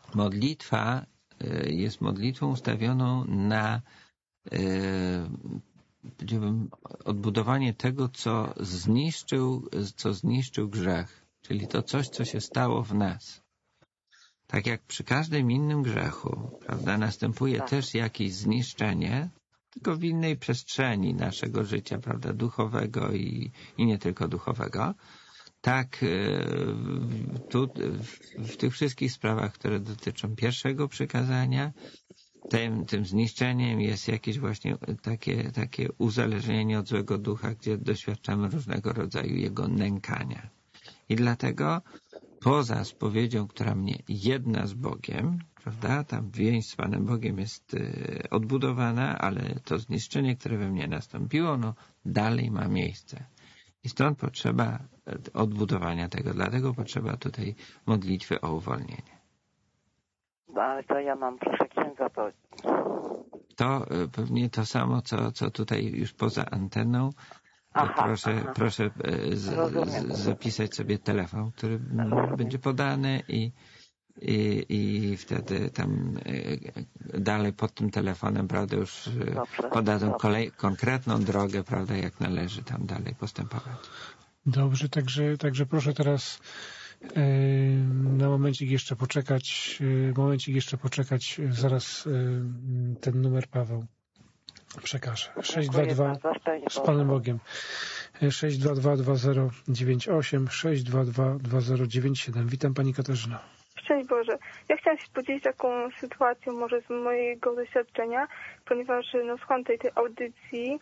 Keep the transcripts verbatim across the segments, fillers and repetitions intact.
modlitwa jest modlitwą ustawioną na powiedziałbym, odbudowanie tego, co zniszczył, co zniszczył grzech. Czyli to coś, co się stało w nas. Tak jak przy każdym innym grzechu, prawda, następuje tak. też jakieś zniszczenie, tylko w innej przestrzeni naszego życia, prawda, duchowego i, i nie tylko duchowego. Tak, tu w tych wszystkich sprawach, które dotyczą pierwszego przykazania, tym, tym zniszczeniem jest jakieś właśnie takie, takie uzależnienie od złego ducha, gdzie doświadczamy różnego rodzaju jego nękania. I dlatego poza spowiedzią, która mnie jedna z Bogiem, prawda, tam więź z Panem Bogiem jest odbudowana, ale to zniszczenie, które we mnie nastąpiło, no dalej ma miejsce. I stąd potrzeba odbudowania tego, dlatego potrzeba tutaj modlitwy o uwolnienie. No, ale to ja mam, proszę księdza, to... To pewnie to samo, co, co tutaj już poza anteną. Aha, proszę aha. proszę z, z, zapisać sobie telefon, który Rozumiem. będzie podany i, i, i wtedy tam dalej pod tym telefonem, prawda, już dobrze, podadzą dobrze. Kolej, konkretną drogę, prawda, jak należy tam dalej postępować. Dobrze, także, także proszę teraz na momencik jeszcze poczekać, momencik jeszcze poczekać, zaraz ten numer Paweł przekaże. sześć dwa dwa z Panem Bogiem. sześć dwa dwa dwa zero dziewięć osiem sześć dwa dwa dwa zero dziewięć siedem. Witam Pani Katarzyno. Szczęść Boże. Ja chciałam się podzielić taką sytuacją może z mojego doświadczenia, ponieważ no, słucham tej, tej audycji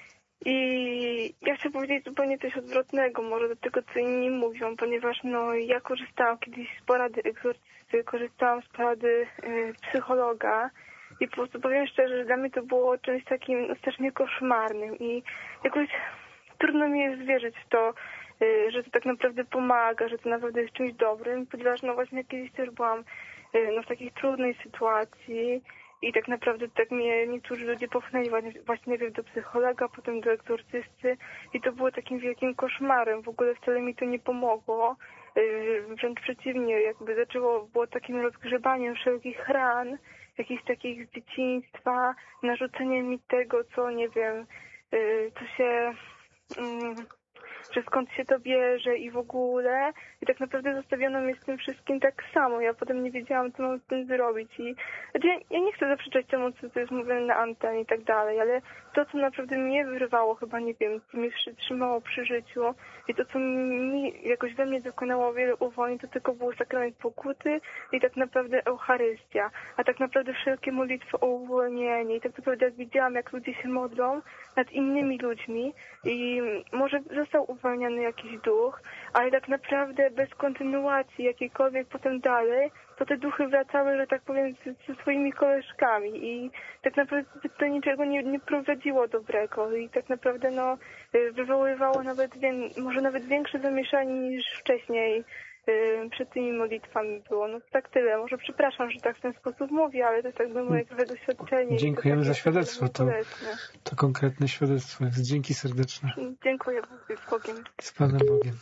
i ja chcę powiedzieć zupełnie coś odwrotnego może do tego, co inni mówią, ponieważ no ja korzystałam kiedyś z porady egzorcysty, korzystałam z porady y, psychologa i po prostu powiem szczerze, że dla mnie to było czymś takim no, strasznie koszmarnym i jakoś trudno mi jest wierzyć w to, y, że to tak naprawdę pomaga, że to naprawdę jest czymś dobrym, ponieważ no właśnie kiedyś też byłam y, no, w takiej trudnej sytuacji. I tak naprawdę tak mnie niektórzy ludzie popchnęli właśnie najpierw do psychologa, potem do egzorcysty i to było takim wielkim koszmarem. W ogóle wcale mi to nie pomogło. Yy, wręcz przeciwnie, jakby zaczęło, było takim rozgrzebaniem wszelkich ran, jakichś takich z dzieciństwa, narzuceniem mi tego, co nie wiem, yy, co się... Yy, że skąd się to bierze i w ogóle. I tak naprawdę zostawiono mnie z tym wszystkim tak samo. Ja potem nie wiedziałam, co mam z tym zrobić. I znaczy, ja, ja nie chcę zaprzeczać temu, co jest mówione na antenie i tak dalej, ale to, co naprawdę mnie wyrwało, chyba nie wiem, co mnie trzymało przy życiu i to, co mi jakoś we mnie dokonało wiele uwolnień, to tylko był sakrament pokuty i tak naprawdę Eucharystia. A tak naprawdę wszelkie modlitwy o uwolnienie. I tak naprawdę jak widziałam, jak ludzie się modlą nad innymi ludźmi i może został uwalniany jakiś duch, ale tak naprawdę bez kontynuacji jakiejkolwiek potem dalej, to te duchy wracały, że tak powiem, ze swoimi koleżkami i tak naprawdę to niczego nie, nie prowadziło dobrego i tak naprawdę no wywoływało nawet, może nawet większe zamieszanie niż wcześniej przed tymi modlitwami było. No tak tyle. Może przepraszam, że tak w ten sposób mówię, ale to tak by moje trochę doświadczenie. Dziękujemy za świadectwo. To, to konkretne świadectwo jest. Dzięki serdeczne. Dziękuję z Bogiem. Z Panem Bogiem.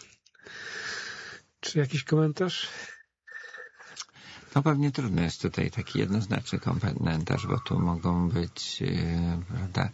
Czy jakiś komentarz? No pewnie trudno jest tutaj taki jednoznaczny komentarz, bo tu mogą być yy, prawda,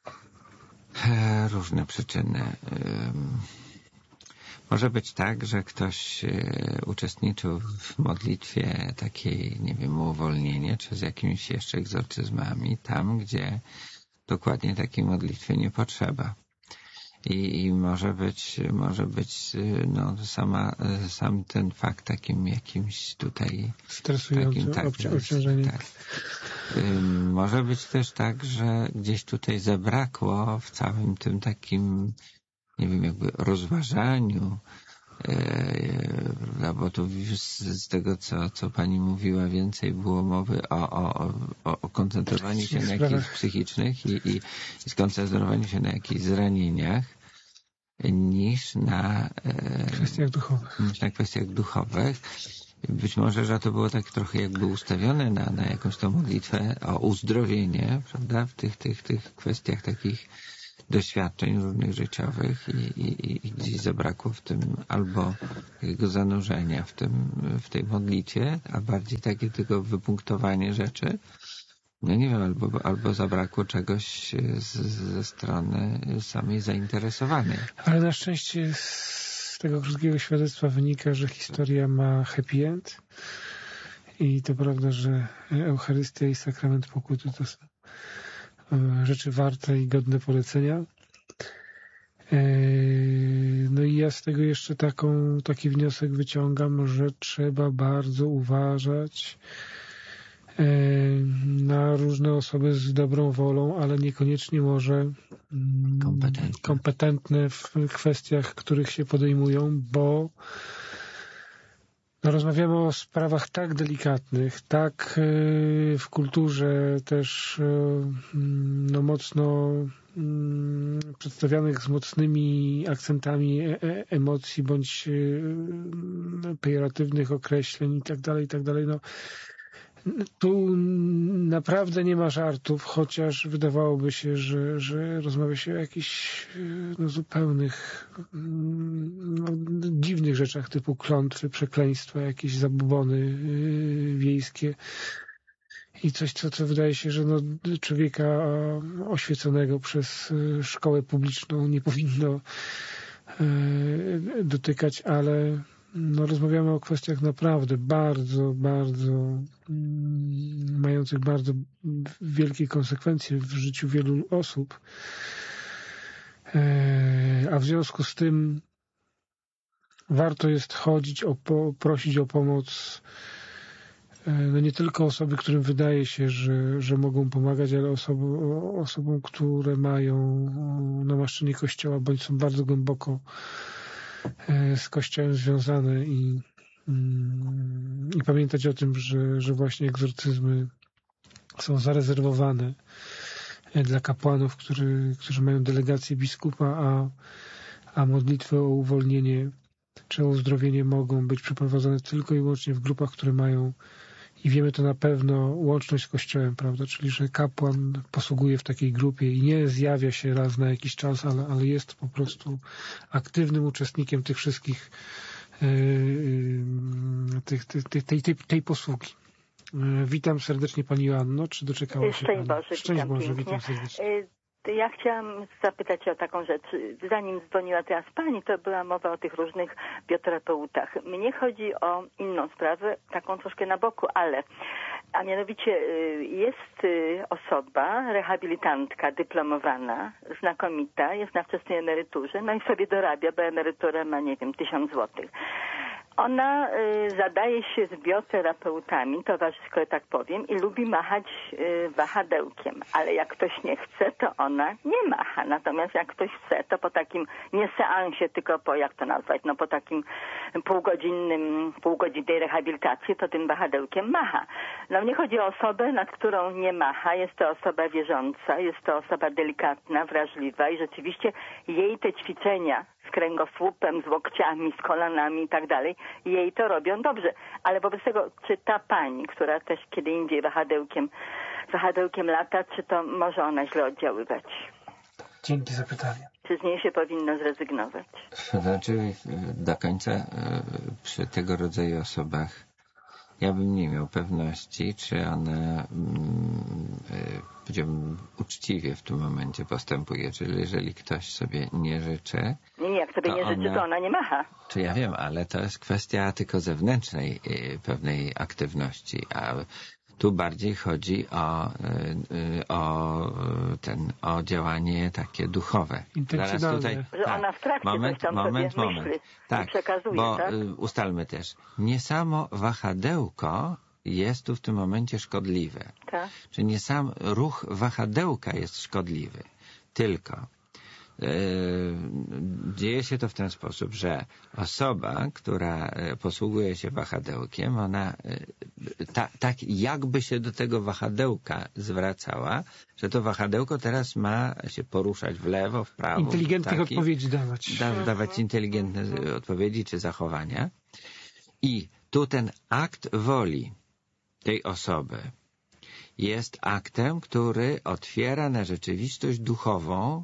różne przyczyny. Yy, Może być tak, że ktoś uczestniczył w modlitwie takiej, nie wiem, o uwolnienie, czy z jakimiś jeszcze egzorcyzmami, tam, gdzie dokładnie takiej modlitwy nie potrzeba. I, i może być, może być, no, sama, sam ten fakt takim jakimś tutaj stresującym, takim, tak, obciążeniem. Tak. Może być też tak, że gdzieś tutaj zabrakło w całym tym takim, nie wiem, jakby rozważaniu, e, bo tu z, z tego, co, co pani mówiła, więcej było mowy o, o, o, o koncentrowaniu się na jakichś psychicznych i, i, i skoncentrowaniu się na jakichś zranieniach, niż na e, kwestiach duchowych. Niż na kwestiach duchowych. Być może, że to było tak trochę jakby ustawione na, na jakąś tą modlitwę o uzdrowienie, prawda, w tych, tych, tych kwestiach takich doświadczeń różnych życiowych i, i, i gdzieś zabrakło w tym albo takiego zanurzenia w tym, w tej modlitwie, a bardziej takie tylko wypunktowanie rzeczy. No nie wiem, albo, albo zabrakło czegoś z, ze strony samej zainteresowanej. Ale na szczęście z tego krótkiego świadectwa wynika, że historia ma happy end i to prawda, że Eucharystia i sakrament pokuty to są rzeczy warte i godne polecenia. No i ja z tego jeszcze taką, taki wniosek wyciągam, że trzeba bardzo uważać na różne osoby z dobrą wolą, ale niekoniecznie może kompetentne, kompetentne w kwestiach, których się podejmują, bo no, rozmawiamy o sprawach tak delikatnych, tak w kulturze też no, mocno przedstawianych z mocnymi akcentami emocji bądź pejoratywnych określeń i tak dalej, i tak dalej. No, tu naprawdę nie ma żartów, chociaż wydawałoby się, że, że rozmawia się o jakichś no, zupełnych no, dziwnych rzeczach typu klątwy, przekleństwa, jakieś zabobony yy, wiejskie i coś, co, co wydaje się, że no, człowieka oświeconego przez szkołę publiczną nie powinno yy, dotykać, ale no, rozmawiamy o kwestiach naprawdę bardzo, bardzo mm, mających bardzo wielkie konsekwencje w życiu wielu osób. E, a w związku z tym warto jest chodzić, o po, prosić o pomoc e, no nie tylko osoby, którym wydaje się, że, że mogą pomagać, ale osoby, osobom, które mają namaszczenie Kościoła bądź są bardzo głęboko z Kościołem związane i, i pamiętać o tym, że, że właśnie egzorcyzmy są zarezerwowane dla kapłanów, który, którzy mają delegację biskupa, a, a modlitwy o uwolnienie czy o uzdrowienie mogą być przeprowadzone tylko i wyłącznie w grupach, które mają, i wiemy to na pewno, łączność z Kościołem, prawda? Czyli że kapłan posługuje w takiej grupie i nie zjawia się raz na jakiś czas, ale, ale jest po prostu aktywnym uczestnikiem tych wszystkich yy, tych, tych, tej, tej, tej, tej posługi. Yy, witam serdecznie Pani Joanno. Czy doczekała się Szczęść Pani? Boże, Szczęść witam Boże, pięknie. witam serdecznie. Ja chciałam zapytać o taką rzecz. Zanim dzwoniła teraz Pani, to była mowa o tych różnych bioterapeutach. Mnie chodzi o inną sprawę, taką troszkę na boku, ale a mianowicie jest osoba, rehabilitantka dyplomowana, znakomita, jest na wczesnej emeryturze, no i sobie dorabia, bo emerytura ma, nie wiem, tysiąc złotych. Ona y, zadaje się z bioterapeutami, towarzysko, tak powiem, i lubi machać y, wahadełkiem, ale jak ktoś nie chce, to ona nie macha. Natomiast jak ktoś chce, to po takim nie seansie, tylko po, jak to nazwać, no po takim półgodzinnym, półgodzinnej rehabilitacji, to tym wahadełkiem macha. No mnie chodzi o osobę, nad którą nie macha. Jest to osoba wierząca, jest to osoba delikatna, wrażliwa i rzeczywiście jej te ćwiczenia z kręgosłupem, z łokciami, z kolanami i tak dalej, jej to robią dobrze. Ale wobec tego, czy ta pani, która też kiedy indziej wahadełkiem, wahadełkiem lata, czy to może ona źle oddziaływać? Dzięki za pytanie. Czy z niej się powinno zrezygnować? Znaczy do końca przy tego rodzaju osobach ja bym nie miał pewności, czy one powiedziałbym uczciwie w tym momencie postępuje, czyli jeżeli ktoś sobie nie życzy. Nie, nie, jak sobie nie życzy, ona, to ona nie macha. Czy ja wiem, ale to jest kwestia tylko zewnętrznej pewnej aktywności, a tu bardziej chodzi o, o, ten, o działanie takie duchowe. Intencjonalne. Zaraz tutaj, że tak, ona w trakcie moment, coś tam moment, sobie moment. myśli tak, i przekazuje, bo tak? ustalmy też, nie samo wahadełko jest tu w tym momencie szkodliwe. Tak. Czy nie sam ruch wahadełka jest szkodliwy, tylko dzieje się to w ten sposób, że osoba, która posługuje się wahadełkiem, ona ta, tak jakby się do tego wahadełka zwracała, że to wahadełko teraz ma się poruszać w lewo, w prawo. Inteligentnych taki, odpowiedzi dawać. Da, dawać inteligentne odpowiedzi czy zachowania. I tu ten akt woli tej osoby jest aktem, który otwiera na rzeczywistość duchową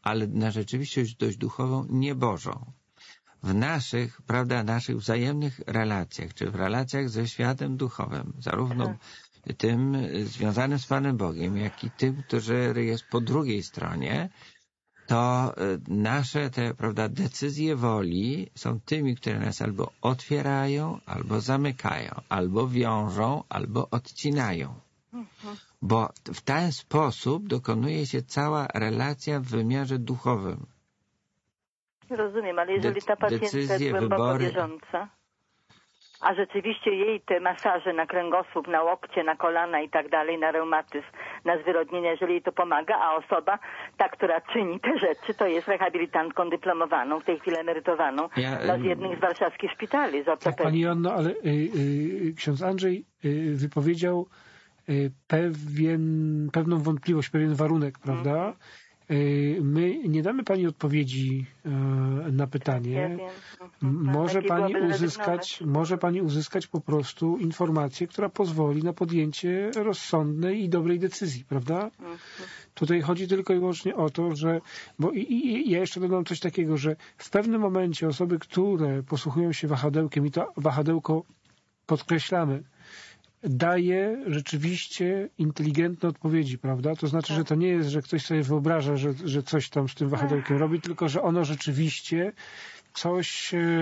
ale na rzeczywistość dość duchową, niebożą. W naszych, prawda, naszych wzajemnych relacjach, czy w relacjach ze światem duchowym, zarówno tym związanym z Panem Bogiem, jak i tym, który jest po drugiej stronie, to nasze te, prawda, decyzje woli są tymi, które nas albo otwierają, albo zamykają, albo wiążą, albo odcinają. Bo w ten sposób dokonuje się cała relacja w wymiarze duchowym. Rozumiem, ale jeżeli ta pacjentka jest decyzje, głęboko wybory. wierząca, a rzeczywiście jej te masaże na kręgosłup, na łokcie, na kolana i tak dalej, na reumatyzm, na zwyrodnienia, jeżeli jej to pomaga, a osoba, ta, która czyni te rzeczy, to jest rehabilitantką dyplomowaną, w tej chwili emerytowaną, Ja, z jednych z warszawskich szpitali. Z Tak, ortopedii. Pani Joanno, ale y, y, ksiądz Andrzej y, wypowiedział y, pewien, pewną wątpliwość, pewien warunek, prawda? Mhm. Y, my nie damy Pani odpowiedzi y, na pytanie. Ja wiem. M- Mhm. Może Lepiej pani byłoby uzyskać, zrezygnować. może pani uzyskać po prostu informację, która pozwoli na podjęcie rozsądnej i dobrej decyzji, prawda? Mhm. Tutaj chodzi tylko i wyłącznie o to, że, bo i, i ja jeszcze dodam coś takiego, że w pewnym momencie osoby, które posłuchują się wahadełkiem i to wahadełko podkreślamy, daje rzeczywiście inteligentne odpowiedzi, prawda? To znaczy, że to nie jest, że ktoś sobie wyobraża, że, że coś tam z tym wahadełkiem robi, tylko że ono rzeczywiście coś e,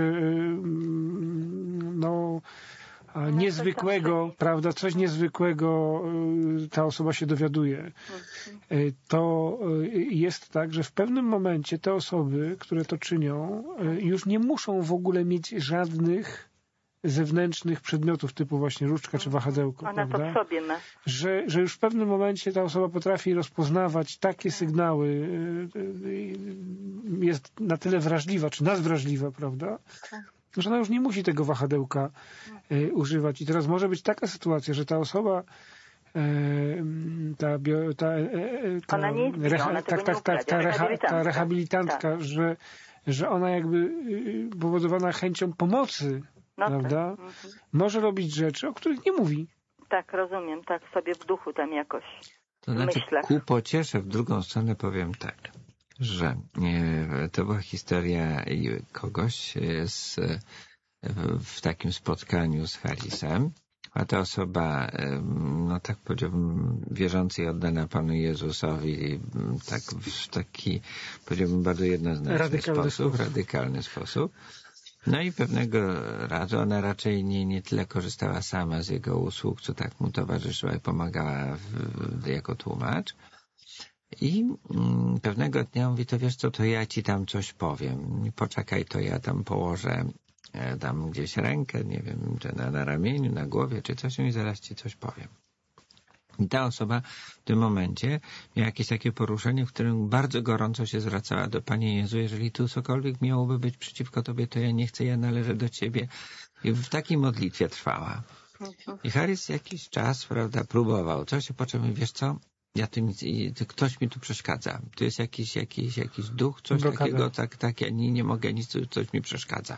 no a, niezwykłego, prawda? Coś niezwykłego e, ta osoba się dowiaduje. E, To e, jest tak, że w pewnym momencie te osoby, które to czynią, e, już nie muszą w ogóle mieć żadnych zewnętrznych przedmiotów typu właśnie różdżka czy wahadełko, Ona to prawda? w sobie ma. Że, że już w pewnym momencie ta osoba potrafi rozpoznawać takie sygnały, y, y, jest na tyle wrażliwa, czy nadwrażliwa, prawda? Że ona już nie musi tego wahadełka y, używać. I teraz może być taka sytuacja, że ta osoba y, ta, bio, ta, y, ta, Ona nie jest biga, reha, ona tego tak, nie tak, tak, ta, uprawia, reha, ta rehabilitantka. rehabilitantka, że, że ona jakby y, powodowana chęcią pomocy, No prawda? tak. Mhm. Może robić rzeczy, o których nie mówi. Tak, rozumiem, tak sobie w duchu tam jakoś. To znaczy, myślach. ku pociesze w drugą stronę powiem tak, że e, to była historia kogoś z, w, w takim spotkaniu z Harrisem, a ta osoba, e, no tak powiedziałbym, wierząca i oddana Panu Jezusowi, tak w taki, powiedziałbym, bardzo jednoznaczny Radykalny sposób, sposób. radykalny sposób. No i pewnego razu ona raczej nie, nie tyle korzystała sama z jego usług, co tak mu towarzyszyła i pomagała w, w, jako tłumacz. I mm, pewnego dnia mówi, to wiesz co, to ja ci tam coś powiem. Poczekaj, to ja tam położę e, tam gdzieś rękę, nie wiem, czy na, na ramieniu, na głowie, czy coś i zaraz ci coś powiem. I ta osoba w tym momencie miała jakieś takie poruszenie, w którym bardzo gorąco się zwracała do Panie Jezu, jeżeli tu cokolwiek miałoby być przeciwko Tobie, to ja nie chcę, ja należę do Ciebie. I w takiej modlitwie trwała. I Harris jakiś czas, prawda, próbował coś, a potem mówi, wiesz co, ja tu nic, i, to ktoś mi tu przeszkadza. Tu jest jakiś, jakiś, jakiś duch, coś Blokada. takiego, tak, tak, ja nie, nie mogę nic, coś mi przeszkadza.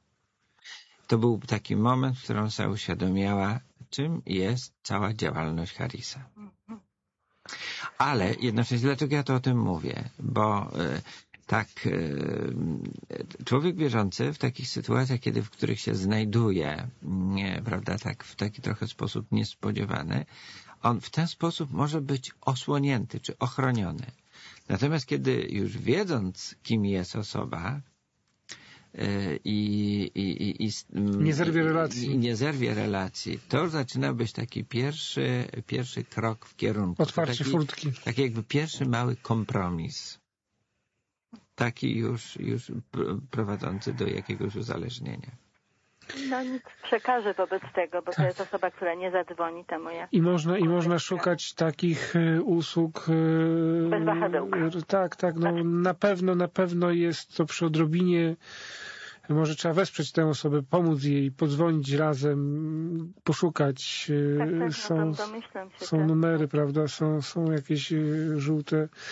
To był taki moment, w którym sobie uświadomiła, czym jest cała działalność Harrisa. Ale jednocześnie, dlaczego ja to o tym mówię? Bo e, tak, e, człowiek wierzący w takich sytuacjach, kiedy, w których się znajduje, nie, prawda, tak w taki trochę sposób niespodziewany, on w ten sposób może być osłonięty czy ochroniony. Natomiast kiedy już wiedząc, kim jest osoba, I, i, i, i, Nie zerwie relacji. I, i nie zerwie relacji. To zaczyna być taki pierwszy, pierwszy krok w kierunku. Otwarcie taki, furtki. taki jakby pierwszy mały kompromis. Taki już, już prowadzący do jakiegoś uzależnienia. No nic przekażę wobec tego, bo to jest osoba, która nie zadzwoni, ta moja. I można, i można szukać takich e, usług. e, Bez wahadełka. Tak, tak. No, na pewno, na pewno jest to przy odrobinie. Może trzeba wesprzeć tę osobę, pomóc jej, podzwonić razem, poszukać. e, Tak, tak, są no to domyślam się. są tak. numery, prawda? Są, są jakieś e, żółte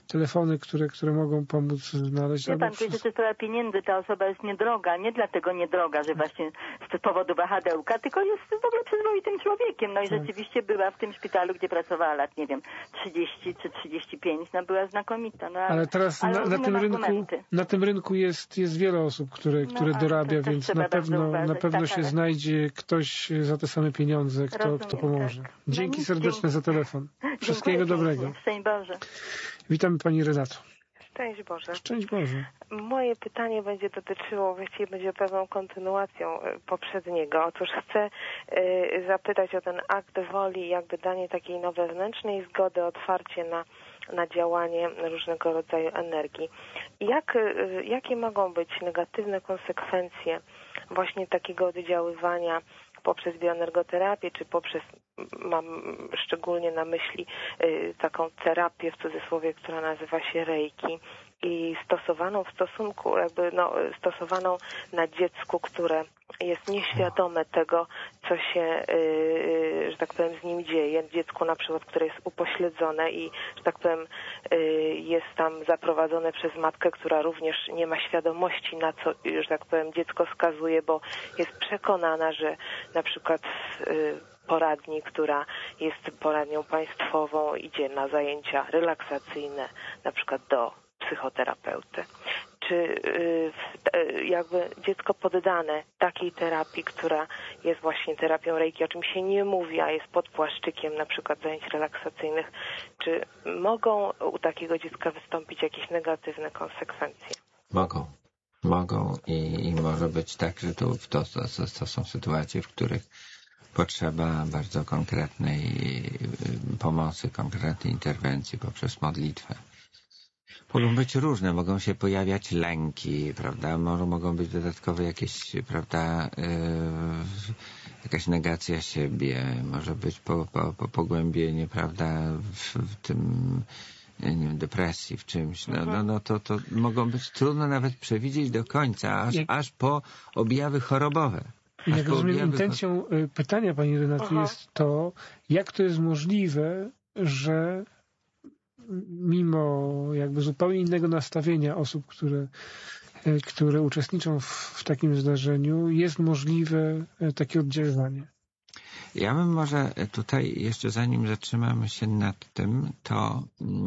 telefony, które, które mogą pomóc znaleźć. Wie pan, to jest jeszcze sprawa pieniędzy. Ta osoba jest niedroga. Nie dlatego niedroga, że właśnie z powodu wahadełka, tylko jest w ogóle przyzwoitym człowiekiem. No i tak. rzeczywiście była w tym szpitalu, gdzie pracowała lat, nie wiem, trzydzieści czy trzydzieści pięć. No była znakomita. No, ale, ale teraz ale na, na, tym rynku, na tym rynku jest, jest wiele osób, które, no, które dorabia, to więc na pewno, na pewno tak, się ale... znajdzie ktoś za te same pieniądze, kto, Rozumiem, kto pomoże. tak. Dzięki no, serdeczne dzięki. za telefon. Wszystkiego Dziękuję dobrego. pięknie. Szczęść Boże. Witamy Pani Renato. Szczęść Boże. Szczęść Boże. Moje pytanie będzie dotyczyło, właściwie będzie pewną kontynuacją poprzedniego. Otóż chcę y, zapytać o ten akt woli, jakby danie takiej no, wewnętrznej zgody, otwarcie na, na działanie różnego rodzaju energii. Jak, y, jakie mogą być negatywne konsekwencje właśnie takiego oddziaływania poprzez bioenergoterapię, czy poprzez, mam szczególnie na myśli y, taką terapię w cudzysłowie, która nazywa się reiki i stosowaną w stosunku, jakby no, stosowaną na dziecku, które jest nieświadome tego, co się, y, że tak powiem, z nim dzieje. Dziecku na przykład, które jest upośledzone i, że tak powiem, y, jest tam zaprowadzone przez matkę, która również nie ma świadomości, na co, że tak powiem, dziecko skazuje, bo jest przekonana, że na przykład y, poradni, która jest poradnią państwową, idzie na zajęcia relaksacyjne, na przykład do psychoterapeuty. Czy y, jakby dziecko poddane takiej terapii, która jest właśnie terapią reiki, o czym się nie mówi, a jest pod płaszczykiem na przykład zajęć relaksacyjnych, czy mogą u takiego dziecka wystąpić jakieś negatywne konsekwencje? Mogą. Mogą i, i może być tak, że to, to, to, to są sytuacje, w których potrzeba bardzo konkretnej pomocy, konkretnej interwencji poprzez modlitwę. Mogą być różne, mogą się pojawiać lęki, prawda, mogą być dodatkowe jakieś, prawda, yy, jakaś negacja siebie, może być po, po, po pogłębienie, prawda, w, w tym, nie wiem, depresji, w czymś, no, no, no to, to mogą być trudno nawet przewidzieć do końca, aż, aż po objawy chorobowe. I jak rozumiem, intencją pytania Pani Renaty jest to, jak to jest możliwe, że mimo jakby zupełnie innego nastawienia osób, które, które uczestniczą w, w takim zdarzeniu, jest możliwe takie oddziaływanie. Ja bym może tutaj jeszcze zanim zatrzymamy się nad tym, to,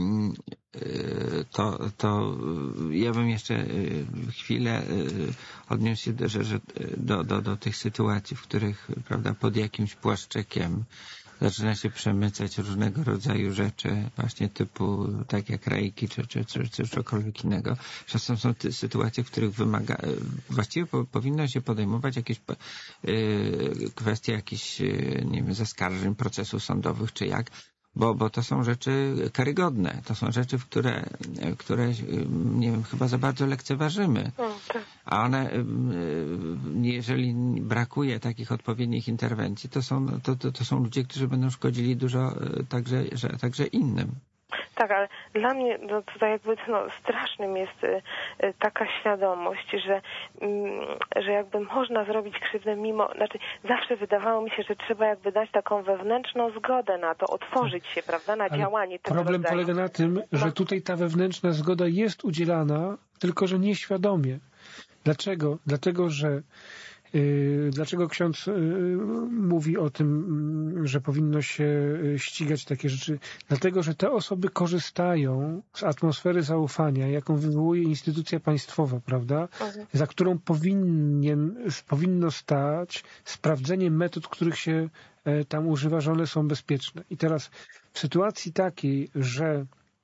to, to ja bym jeszcze chwilę odniósł się do, że, do, do, do tych sytuacji, w których, prawda, pod jakimś płaszczykiem zaczyna się przemycać różnego rodzaju rzeczy, właśnie typu, tak jak reiki, czy, czy, czy, czy cokolwiek innego. Czasem są te sytuacje, w których wymaga, właściwie po, powinno się podejmować jakieś yy, kwestie jakichś, yy, nie wiem, zaskarżeń, procesów sądowych, czy jak, bo, bo to są rzeczy karygodne. To są rzeczy, w które, które, nie wiem, chyba za bardzo lekceważymy. A one, jeżeli brakuje takich odpowiednich interwencji, to są, to, to, to są ludzie, którzy będą szkodzili dużo także, że, także innym. Tak, ale dla mnie no, tutaj jakby no, strasznym jest y, y, taka świadomość, że, y, że jakby można zrobić krzywdę mimo, znaczy zawsze wydawało mi się, że trzeba jakby dać taką wewnętrzną zgodę na to, otworzyć się, prawda, na ale działanie tego problem rodzaju. polega na tym, że no. tutaj ta wewnętrzna zgoda jest udzielana, tylko że nieświadomie. Dlaczego? Dlatego, że Yy, dlaczego ksiądz yy, mówi o tym, yy, że powinno się ścigać takie rzeczy? Dlatego, że te osoby korzystają z atmosfery zaufania, jaką wywołuje instytucja państwowa, prawda? Mhm. Za którą powinien, powinno stać sprawdzenie metod, których się yy, tam używa, że one są bezpieczne. I teraz w sytuacji takiej, że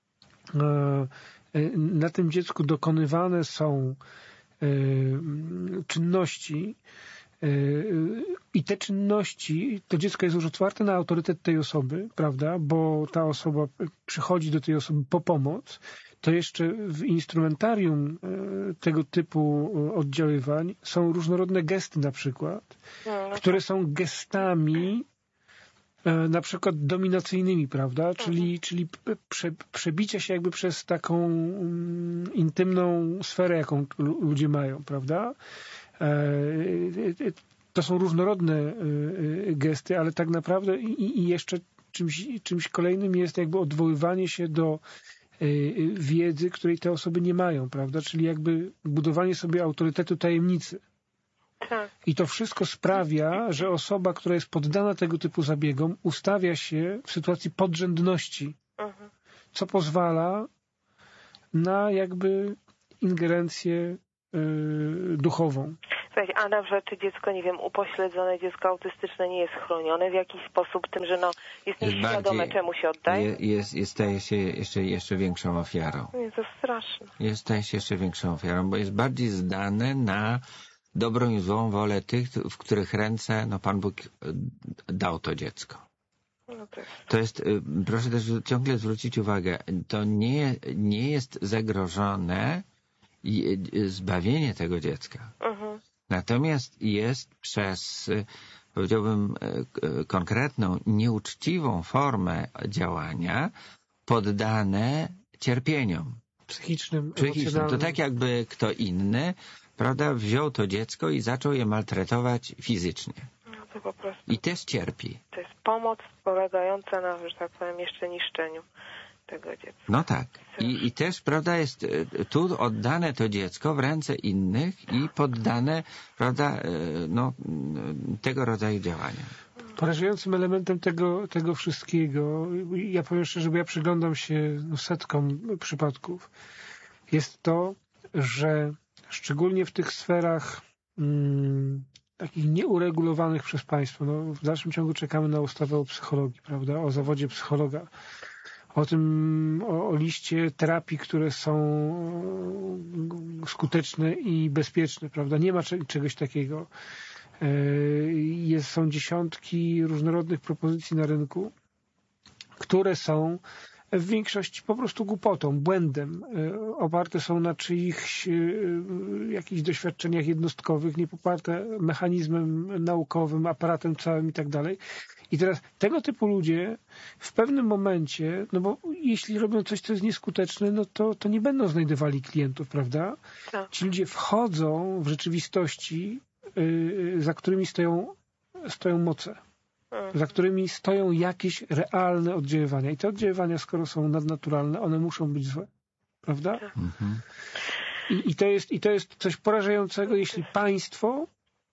yy, na tym dziecku dokonywane są czynności i te czynności, to dziecko jest już otwarte na autorytet tej osoby, prawda, bo ta osoba przychodzi do tej osoby po pomoc, to jeszcze w instrumentarium tego typu oddziaływań są różnorodne gesty na przykład, które są gestami na przykład dominacyjnymi, prawda? Czyli, mhm. czyli prze, przebicie się jakby przez taką um, intymną sferę, jaką ludzie mają, prawda? E, to są różnorodne e, gesty, ale tak naprawdę i, i jeszcze czymś, czymś kolejnym jest jakby odwoływanie się do wiedzy, której te osoby nie mają, prawda? Czyli jakby budowanie sobie autorytetu tajemnicy. Tak. I to wszystko sprawia, że osoba, która jest poddana tego typu zabiegom, ustawia się w sytuacji podrzędności, Mhm. co pozwala na jakby ingerencję yy, duchową. Słuchajcie, a na przykład czy dziecko, nie wiem, upośledzone, dziecko autystyczne nie jest chronione w jakiś sposób tym, że no jest Jest nieświadome, bardziej- czemu się oddaje? Je- Jest, jest, staje się jeszcze, jeszcze większą ofiarą. Nie, to straszne. Jest, staje się jeszcze większą ofiarą, bo jest bardziej zdane na dobrą i złą wolę tych, w których ręce no, Pan Bóg e, dał to dziecko. No to jest... To jest, y, proszę też ciągle zwrócić uwagę, to nie, nie jest zagrożone i- y, zbawienie tego dziecka. Mhm. Natomiast jest przez, y, powiedziałbym, y, y, konkretną, nieuczciwą formę działania poddane cierpieniom Psychicznym, psychicznym. To emocjonalnym. tak jakby kto inny, prawda, wziął to dziecko i zaczął je maltretować fizycznie. No to po prostu I też cierpi. to jest pomoc polegająca na, że tak powiem, jeszcze niszczeniu tego dziecka. No tak. I, i też, prawda, jest e, tu oddane to dziecko w ręce innych i poddane, prawda, e, no, m, tego rodzaju działania. Porażającym elementem tego, tego wszystkiego, ja powiem szczerze, bo ja przyglądam się no, setkom przypadków, jest to, że szczególnie w tych sferach mm, takich nieuregulowanych przez państwo, no, w dalszym ciągu czekamy na ustawę o psychologii, prawda, o zawodzie psychologa, o tym, o, o liście terapii, które są skuteczne i bezpieczne, prawda, nie ma cze- czegoś takiego. Jest, są dziesiątki różnorodnych propozycji na rynku, które są w większości po prostu głupotą, błędem. Oparte są na czyichś jakichś doświadczeniach jednostkowych, nie poparte mechanizmem naukowym, aparatem całym i tak dalej. I teraz tego typu ludzie w pewnym momencie, no bo jeśli robią coś, co jest nieskuteczne, no to, to nie będą znajdowali klientów, prawda? Tak. Ci ludzie wchodzą w rzeczywistości, za którymi stoją, stoją moce, Mhm. za którymi stoją jakieś realne oddziaływania. I te oddziaływania, skoro są nadnaturalne, one muszą być złe. Prawda? Mhm. I, i, to jest, I to jest coś porażającego, jeśli państwo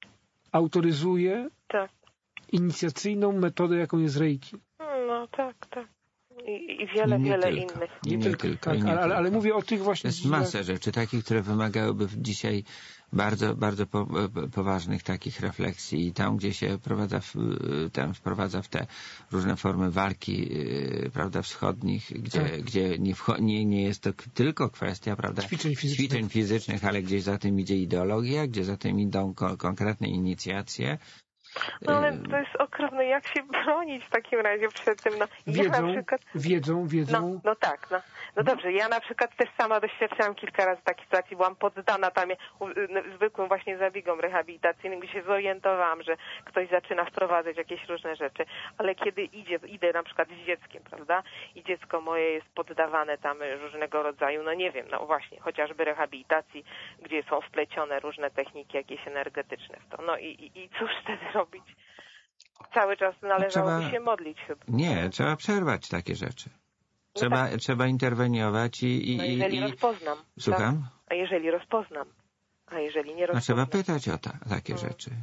autoryzuje Tak. inicjacyjną metodę, jaką jest reiki. No tak, tak. I, i wiele, Nie wiele tylko. innych. Nie, nie tylko. Tak, i nie ale, ale, ale tylko. mówię o tych właśnie... Jest masę rzeczy takich, które wymagałyby dzisiaj bardzo, bardzo po, poważnych takich refleksji i tam, gdzie się wprowadza w, tam wprowadza w te różne formy walki, prawda, wschodnich, gdzie, Tak. gdzie nie, wcho- nie, nie jest to k- tylko kwestia, prawda, Ćwiczeń fizycznych. ćwiczeń fizycznych, ale gdzieś za tym idzie ideologia, gdzie za tym idą ko- konkretne inicjacje. No ale to jest okropne, jak się bronić w takim razie przed tym? No, ja na Wiedzą, przykład... wiedzą, wiedzą. No, no tak, no. No dobrze, ja na przykład też sama doświadczałam kilka razy takiej sytuacji, byłam poddana tam u- u- zwykłym właśnie zabiegom rehabilitacyjnym, gdzie się zorientowałam, że ktoś zaczyna wprowadzać jakieś różne rzeczy, ale kiedy idzie, idę na przykład z dzieckiem, prawda, i dziecko moje jest poddawane tam różnego rodzaju, no nie wiem, no właśnie, chociażby rehabilitacji, gdzie są wplecione różne techniki jakieś energetyczne w to, no i, i, i cóż wtedy robić? Cały czas należałoby Trzeba- się modlić chyba. Nie, trzeba przerwać takie rzeczy. Trzeba, tak. trzeba interweniować i... i, No i, jeżeli i rozpoznam. Słucham? Tak? A jeżeli rozpoznam? A jeżeli nie No, trzeba rozpoznam? pytać o ta, takie Mm. rzeczy.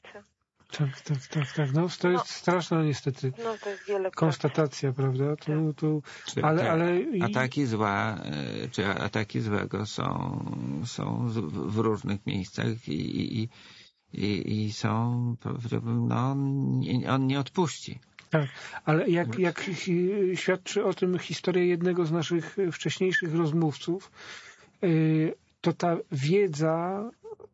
Tak, tak, tak, tak. No, to jest No. straszna niestety No to jest wiele konstatacja, prawda? Tu, tu, Czy ale, te ale i- ataki zła, e, czy ataki złego są, są z- w różnych miejscach i, i, i, i są, powiedziałbym, no, on nie, on nie odpuści. Tak, ale jak, jak hi- świadczy o tym historia jednego z naszych wcześniejszych rozmówców, y, to ta wiedza,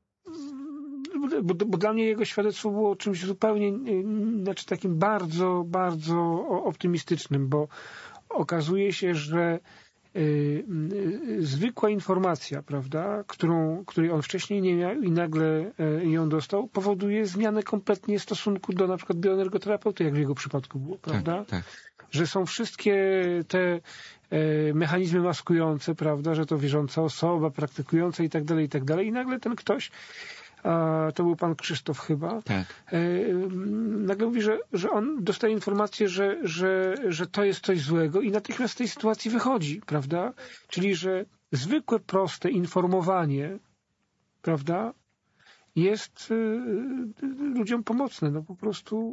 y, bo, bo dla mnie jego świadectwo było czymś zupełnie, y, znaczy takim bardzo, bardzo o- optymistycznym, bo okazuje się, że y, y, zwykła informacja, prawda, którą, której on wcześniej nie miał i nagle y, ją dostał, powoduje zmianę kompletnie stosunku do na przykład bioenergoterapeuty, jak w jego przypadku było, prawda? Tak, tak. Że są wszystkie te e, mechanizmy maskujące, prawda, że to wierząca osoba, praktykująca i tak dalej, i tak dalej. I nagle ten ktoś a to był pan Krzysztof chyba, Tak. nagle mówi, że, że on dostaje informację, że, że, że to jest coś złego i natychmiast z tej sytuacji wychodzi, prawda? Czyli, że zwykłe, proste informowanie, prawda, jest ludziom pomocne. No po prostu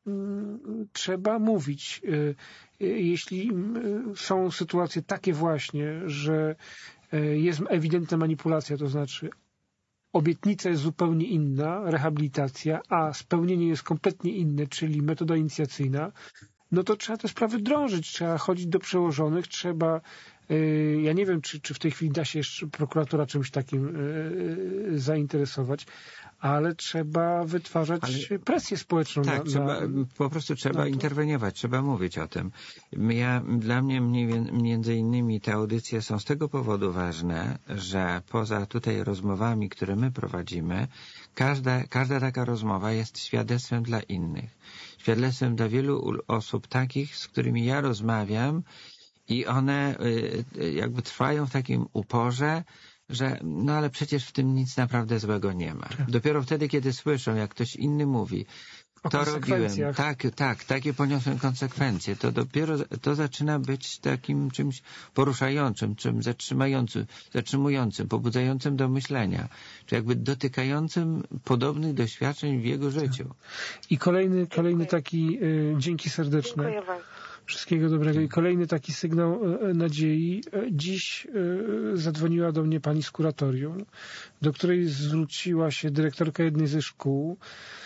trzeba mówić. Jeśli są sytuacje takie właśnie, że jest ewidentna manipulacja, to znaczy obietnica jest zupełnie inna, rehabilitacja, a spełnienie jest kompletnie inne, czyli metoda inicjacyjna, no to trzeba te sprawy drążyć, trzeba chodzić do przełożonych, trzeba, ja nie wiem, czy, czy w tej chwili da się jeszcze prokuratura czymś takim zainteresować, ale trzeba wytwarzać ale, presję społeczną. Tak, na, trzeba, na, po prostu trzeba interweniować, trzeba mówić o tym. Ja, dla mnie mniej, między innymi te audycje są z tego powodu ważne, że poza tutaj rozmowami, które my prowadzimy, każda, każda taka rozmowa jest świadectwem dla innych. Świadectwem dla wielu osób takich, z którymi ja rozmawiam i one jakby trwają w takim uporze, że no ale przecież w tym nic naprawdę złego nie ma. Dopiero wtedy, kiedy słyszą, jak ktoś inny mówi, to robiłem, tak, tak, takie poniosłem konsekwencje, to dopiero to zaczyna być takim czymś poruszającym, czymś zatrzymującym, zatrzymującym, pobudzającym do myślenia, czy jakby dotykającym podobnych doświadczeń w jego życiu. I kolejny, kolejny taki, y, dzięki serdeczne. Dziękuję bardzo. Wszystkiego dobrego. I kolejny taki sygnał nadziei. Dziś zadzwoniła do mnie pani z kuratorium, do której zwróciła się dyrektorka jednej ze szkół,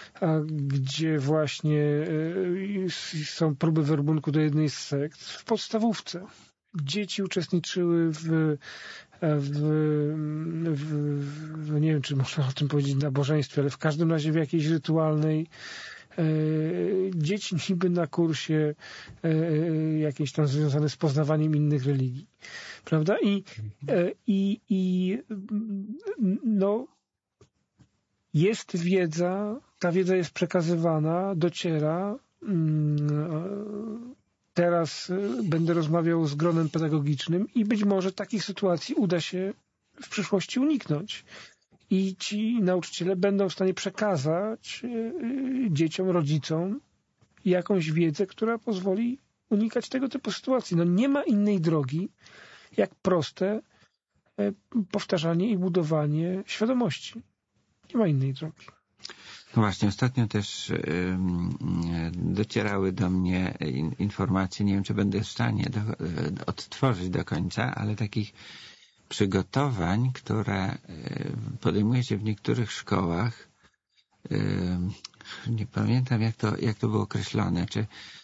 gdzie właśnie są próby werbunku do jednej z sekt w podstawówce. Dzieci uczestniczyły w, w, w, w nie wiem, czy można o tym powiedzieć, nabożeństwie, ale w każdym razie w jakiejś rytualnej dzieci niby na kursie jakieś tam związane z poznawaniem innych religii. Prawda? I, i, i no jest wiedza, ta wiedza jest przekazywana, dociera. Teraz będę rozmawiał z gronem pedagogicznym i być może takich sytuacji uda się w przyszłości uniknąć. I ci nauczyciele będą w stanie przekazać dzieciom, rodzicom jakąś wiedzę, która pozwoli unikać tego typu sytuacji. No nie ma innej drogi, jak proste powtarzanie i budowanie świadomości. Nie ma innej drogi. No właśnie, ostatnio też y, docierały do mnie in, informacje, nie wiem, czy będę w stanie do, y, odtworzyć do końca, ale takich przygotowań, które podejmuje się w niektórych szkołach. Nie pamiętam, jak to, jak to było określone. Czy,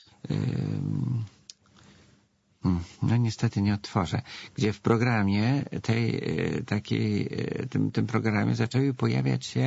no niestety nie odtworzę. Gdzie w programie tej, takiej, tym, tym programie zaczęły pojawiać się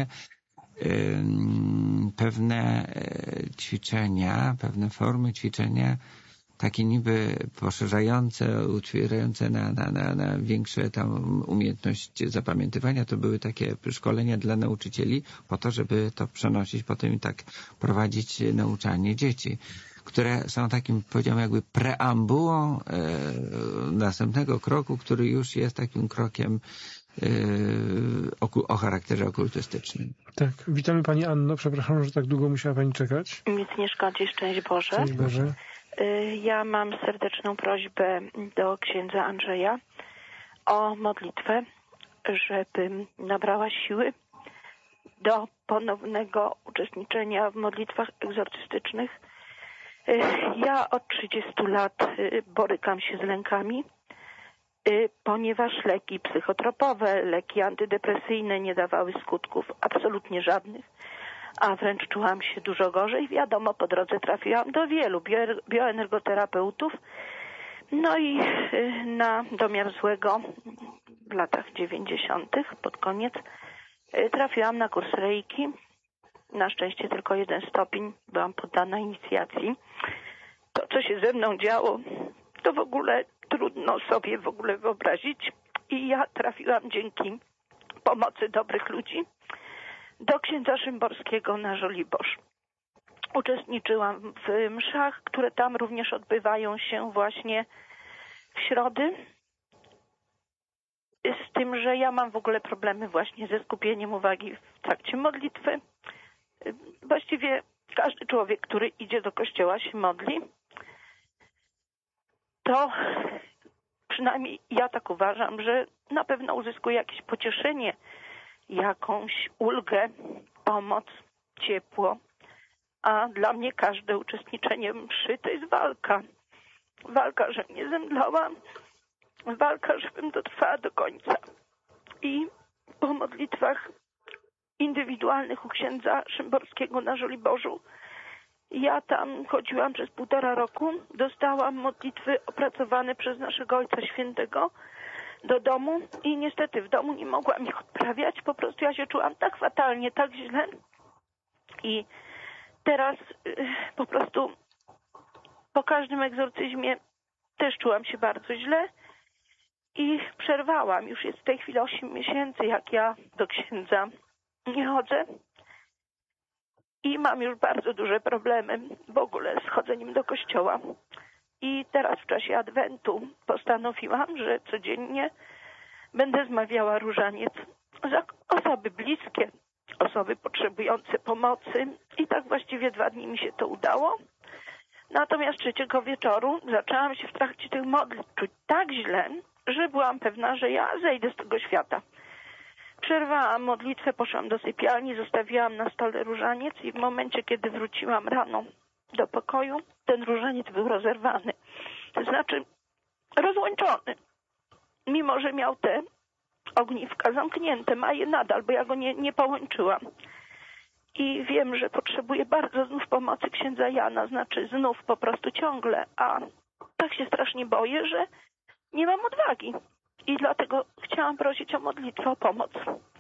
pewne ćwiczenia, pewne formy ćwiczenia, takie niby poszerzające, otwierające na, na, na, na większe tam umiejętność zapamiętywania. To były takie szkolenia dla nauczycieli po to, żeby to przenosić potem i tak prowadzić nauczanie dzieci, które są takim, powiedziałbym, jakby preambułą e, następnego kroku, który już jest takim krokiem e, o, o charakterze okultystycznym. Tak. Witamy pani Anno. Przepraszam, że tak długo musiała pani czekać. Nic nie szkodzi. Szczęść Boże. Szczęść Boże. Ja mam serdeczną prośbę do księdza Andrzeja o modlitwę, żebym nabrała siły do ponownego uczestniczenia w modlitwach egzorcystycznych. Ja od trzydziestu lat borykam się z lękami, ponieważ leki psychotropowe, leki antydepresyjne nie dawały skutków absolutnie żadnych, a wręcz czułam się dużo gorzej. Wiadomo, po drodze trafiłam do wielu bioenergoterapeutów. No i na domiar złego w latach dziewięćdziesiątych, pod koniec, trafiłam na kurs reiki. Na szczęście tylko jeden stopień, byłam poddana inicjacji. To, co się ze mną działo, to w ogóle trudno sobie w ogóle wyobrazić. I ja trafiłam dzięki pomocy dobrych ludzi do księdza Szymborskiego na Żoliborz. Uczestniczyłam w mszach, które tam również odbywają się właśnie w środy. Z tym, że ja mam w ogóle problemy właśnie ze skupieniem uwagi w trakcie modlitwy. Właściwie każdy człowiek, który idzie do kościoła, się modli, to przynajmniej ja tak uważam, że na pewno uzyskuje jakieś pocieszenie, jakąś ulgę, pomoc, ciepło. A dla mnie każde uczestniczenie w mszy to jest walka. Walka, żebym nie zemdlała, walka, żebym dotrwała do końca. I po modlitwach indywidualnych u księdza Szymborskiego na Żoliborzu, ja tam chodziłam przez półtora roku, dostałam modlitwy opracowane przez naszego Ojca Świętego do domu i niestety w domu nie mogłam ich odprawiać. Po prostu ja się czułam tak fatalnie, tak źle i teraz y, po prostu po każdym egzorcyzmie też czułam się bardzo źle i przerwałam. Już jest w tej chwili osiem miesięcy, jak ja do księdza nie chodzę i mam już bardzo duże problemy w ogóle z chodzeniem do kościoła. I teraz w czasie Adwentu postanowiłam, że codziennie będę zmawiała różaniec za osoby bliskie, osoby potrzebujące pomocy i tak właściwie dwa dni mi się to udało. Natomiast trzeciego wieczoru zaczęłam się w trakcie tych modlitw czuć tak źle, że byłam pewna, że ja zejdę z tego świata. Przerwałam modlitwę, poszłam do sypialni, zostawiłam na stole różaniec i w momencie, kiedy wróciłam rano do pokoju, ten różaniec był rozerwany. To znaczy rozłączony. Mimo że miał te ogniwka zamknięte, ma je nadal, bo ja go nie, nie połączyłam. I wiem, że potrzebuję bardzo znów pomocy księdza Jana, znaczy znów po prostu ciągle, a tak się strasznie boję, że nie mam odwagi. I dlatego chciałam prosić o modlitwę, o pomoc.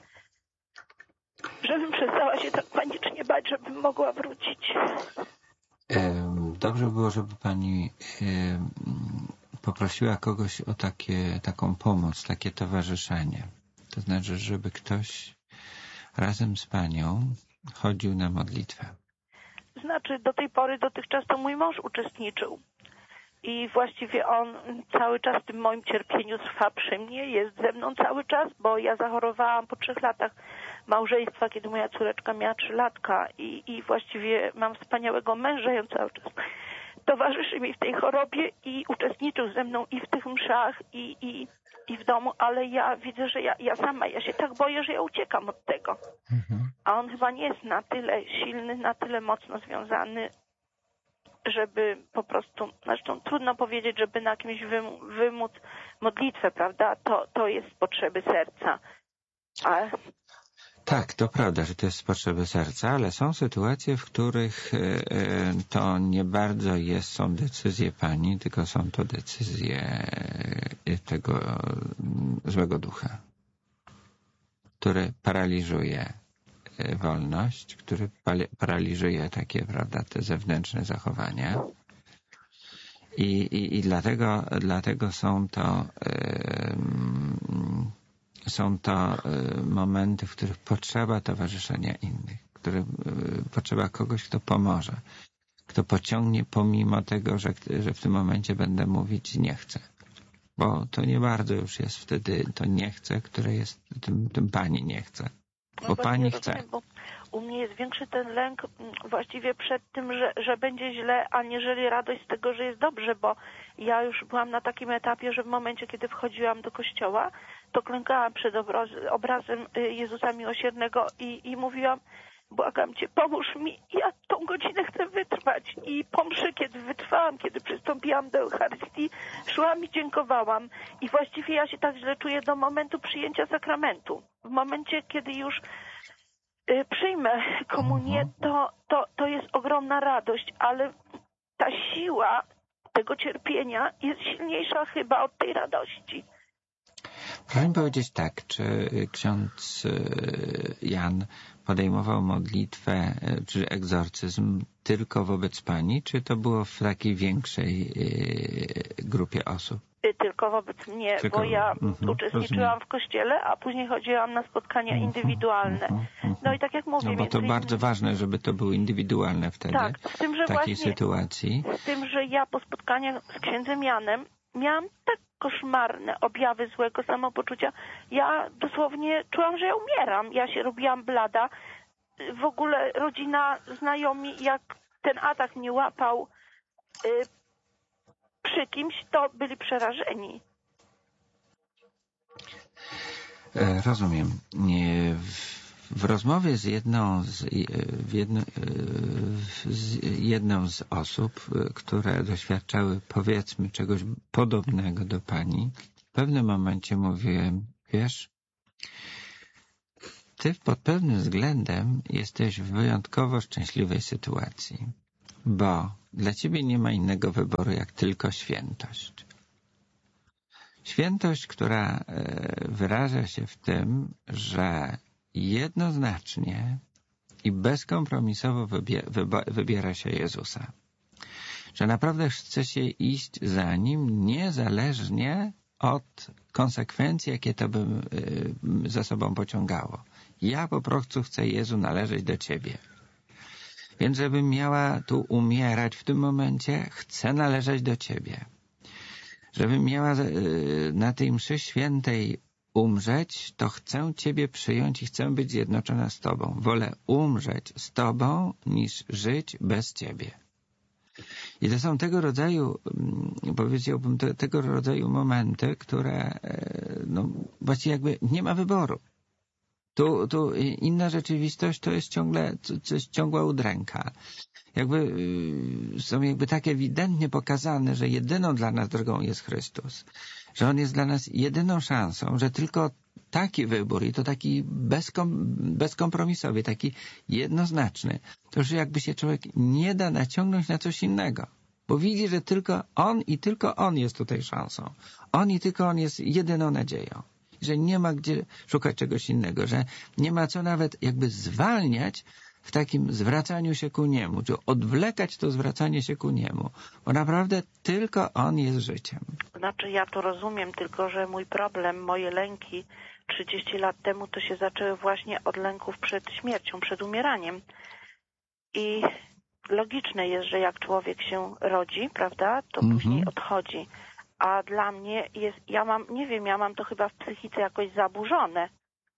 Żebym przestała się tak panicznie bać, żebym mogła wrócić. Dobrze było, żeby pani poprosiła kogoś o takie, taką pomoc, takie towarzyszenie. To znaczy, żeby ktoś razem z panią chodził na modlitwę. Znaczy, do tej pory, dotychczas to mój mąż uczestniczył. I właściwie on cały czas w tym moim cierpieniu trwa przy mnie, jest ze mną cały czas, bo ja zachorowałam po trzech latach małżeństwa, kiedy moja córeczka miała trzy latka i, i właściwie mam wspaniałego męża i on cały czas towarzyszy mi w tej chorobie i uczestniczył ze mną i w tych mszach i, i, i w domu, ale ja widzę, że ja, ja sama, ja się tak boję, że ja uciekam od tego. Mhm. A on chyba nie jest na tyle silny, na tyle mocno związany, żeby po prostu, zresztą trudno powiedzieć, żeby na kimś wym, wymóc modlitwę, prawda? To, to jest z potrzeby serca. Ale... Tak, to prawda, że to jest z potrzeby serca, ale są sytuacje, w których to nie bardzo jest, są decyzje pani, tylko są to decyzje tego złego ducha, który paraliżuje wolność, który paraliżuje takie, prawda, te zewnętrzne zachowania. I, i, i dlatego, dlatego są to yy, są to yy, momenty, w których potrzeba towarzyszenia innych, w których yy, potrzeba kogoś, kto pomoże, kto pociągnie pomimo tego, że, że w tym momencie będę mówić nie chcę. Bo to nie bardzo już jest wtedy to nie chcę, które jest, tym, tym pani nie chce. Bo no pani chce. Rozumiem, bo u mnie jest większy ten lęk właściwie przed tym, że, że będzie źle, aniżeli radość z tego, że jest dobrze, bo ja już byłam na takim etapie, że w momencie, kiedy wchodziłam do kościoła, to klękałam przed obraz, obrazem Jezusa Miłosiernego i, i mówiłam, błagam Cię, pomóż mi, ja tą godzinę chcę wytrwać. I po mszy, kiedy wytrwałam, kiedy przystąpiłam do Eucharystii, szłam i dziękowałam. I właściwie ja się tak źle czuję do momentu przyjęcia sakramentu. W momencie, kiedy już y, przyjmę komunię, to, to, to jest ogromna radość, ale ta siła tego cierpienia jest silniejsza chyba od tej radości. Proszę mi powiedzieć tak, czy ksiądz Jan podejmował modlitwę czy egzorcyzm tylko wobec pani, czy to było w takiej większej grupie osób? Tylko wobec mnie, tylko, bo ja mm-hmm, uczestniczyłam rozumiem. w kościele, a później chodziłam na spotkania mm-hmm, indywidualne. Mm-hmm, no i tak jak mówię... No bo to bardzo innymi... ważne, żeby to było indywidualne wtedy, tak, z tym, że w takiej właśnie, sytuacji. Z tym, że ja po spotkaniach z księdzem Janem miałam tak koszmarne objawy złego samopoczucia. Ja dosłownie czułam, że ja umieram. Ja się robiłam blada. W ogóle rodzina, znajomi, jak ten atak mnie łapał y, przy kimś, to byli przerażeni. Rozumiem. W rozmowie z jedną z, w jedno, z jedną z osób, które doświadczały, powiedzmy, czegoś podobnego do pani, w pewnym momencie mówiłem, wiesz, ty pod pewnym względem jesteś w wyjątkowo szczęśliwej sytuacji, bo dla ciebie nie ma innego wyboru jak tylko świętość. Świętość, która wyraża się w tym, że jednoznacznie i bezkompromisowo wybiera się Jezusa. Że naprawdę chce się iść za Nim niezależnie od konsekwencji, jakie to by za sobą pociągało. Ja po prostu chcę, Jezu, należeć do Ciebie. Więc żebym miała tu umierać w tym momencie, chcę należeć do Ciebie. Żebym miała na tej mszy świętej umrzeć, to chcę Ciebie przyjąć i chcę być zjednoczona z Tobą. Wolę umrzeć z Tobą, niż żyć bez Ciebie. I to są tego rodzaju, powiedziałbym, te, tego rodzaju momenty, które no, właściwie jakby nie ma wyboru. Tu, tu inna rzeczywistość to jest ciągle, to jest ciągła udręka. Jakby są jakby tak ewidentnie pokazane, że jedyną dla nas drogą jest Chrystus. Że On jest dla nas jedyną szansą, że tylko taki wybór i to taki bezkom, bezkompromisowy, taki jednoznaczny, to już jakby się człowiek nie da naciągnąć na coś innego. Bo widzi, że tylko On i tylko On jest tutaj szansą. On i tylko On jest jedyną nadzieją. Że nie ma gdzie szukać czegoś innego, że nie ma co nawet jakby zwalniać w takim zwracaniu się ku Niemu, czy odwlekać to zwracanie się ku Niemu, bo naprawdę tylko On jest życiem. Znaczy ja to rozumiem, tylko że mój problem, moje lęki trzydzieści lat temu to się zaczęły właśnie od lęków przed śmiercią, przed umieraniem. I logiczne jest, że jak człowiek się rodzi, prawda, to mm-hmm. później odchodzi. A dla mnie jest, ja mam, nie wiem, ja mam to chyba w psychice jakoś zaburzone.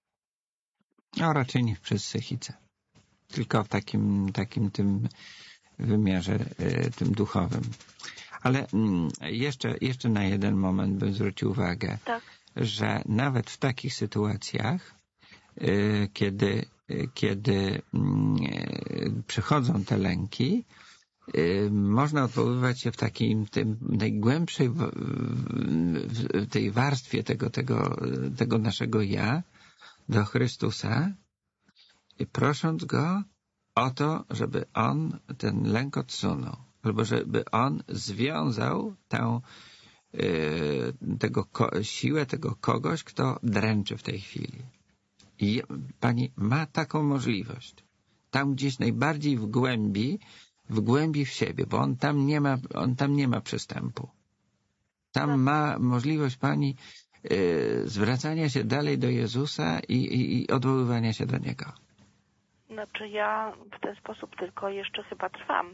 No raczej nie w psychice. Tylko w takim, takim tym wymiarze, tym duchowym. Ale jeszcze, jeszcze na jeden moment bym zwrócił uwagę, tak. że nawet w takich sytuacjach, kiedy, kiedy przychodzą te lęki, można odwoływać się w takim tym najgłębszej w, w tej warstwie tego, tego, tego naszego ja do Chrystusa, prosząc Go o to, żeby On ten lęk odsunął, albo żeby On związał tę yy, tego ko- siłę tego kogoś, kto dręczy w tej chwili. I Pani ma taką możliwość. Tam gdzieś najbardziej w głębi, w głębi w siebie, bo On tam nie ma, on tam nie ma przystępu. Tam ma możliwość Pani yy, zwracania się dalej do Jezusa i, i, i odwoływania się do Niego. Znaczy ja w ten sposób tylko jeszcze chyba trwam,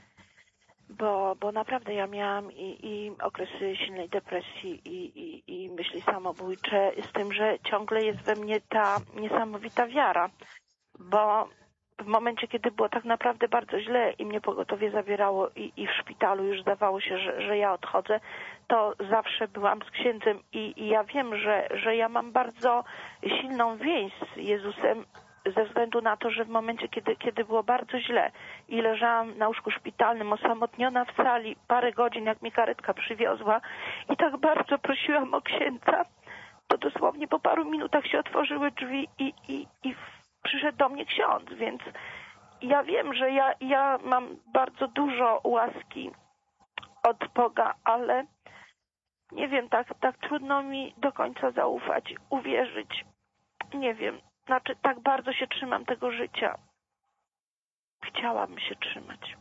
bo, bo naprawdę ja miałam i, i okresy silnej depresji i, i, i myśli samobójcze, z tym, że ciągle jest we mnie ta niesamowita wiara, bo w momencie, kiedy było tak naprawdę bardzo źle i mnie pogotowie zabierało i, i w szpitalu już zdawało się, że, że ja odchodzę, to zawsze byłam z księdzem i, i ja wiem, że, że ja mam bardzo silną więź z Jezusem, ze względu na to, że w momencie, kiedy, kiedy było bardzo źle i leżałam na łóżku szpitalnym, osamotniona w sali parę godzin, jak mnie karetka przywiozła i tak bardzo prosiłam o księdza, to dosłownie po paru minutach się otworzyły drzwi i, i, i przyszedł do mnie ksiądz, więc ja wiem, że ja, ja mam bardzo dużo łaski od Boga, ale nie wiem, tak, tak trudno mi do końca zaufać, uwierzyć, nie wiem. Znaczy, tak bardzo się trzymam tego życia. Chciałabym się trzymać.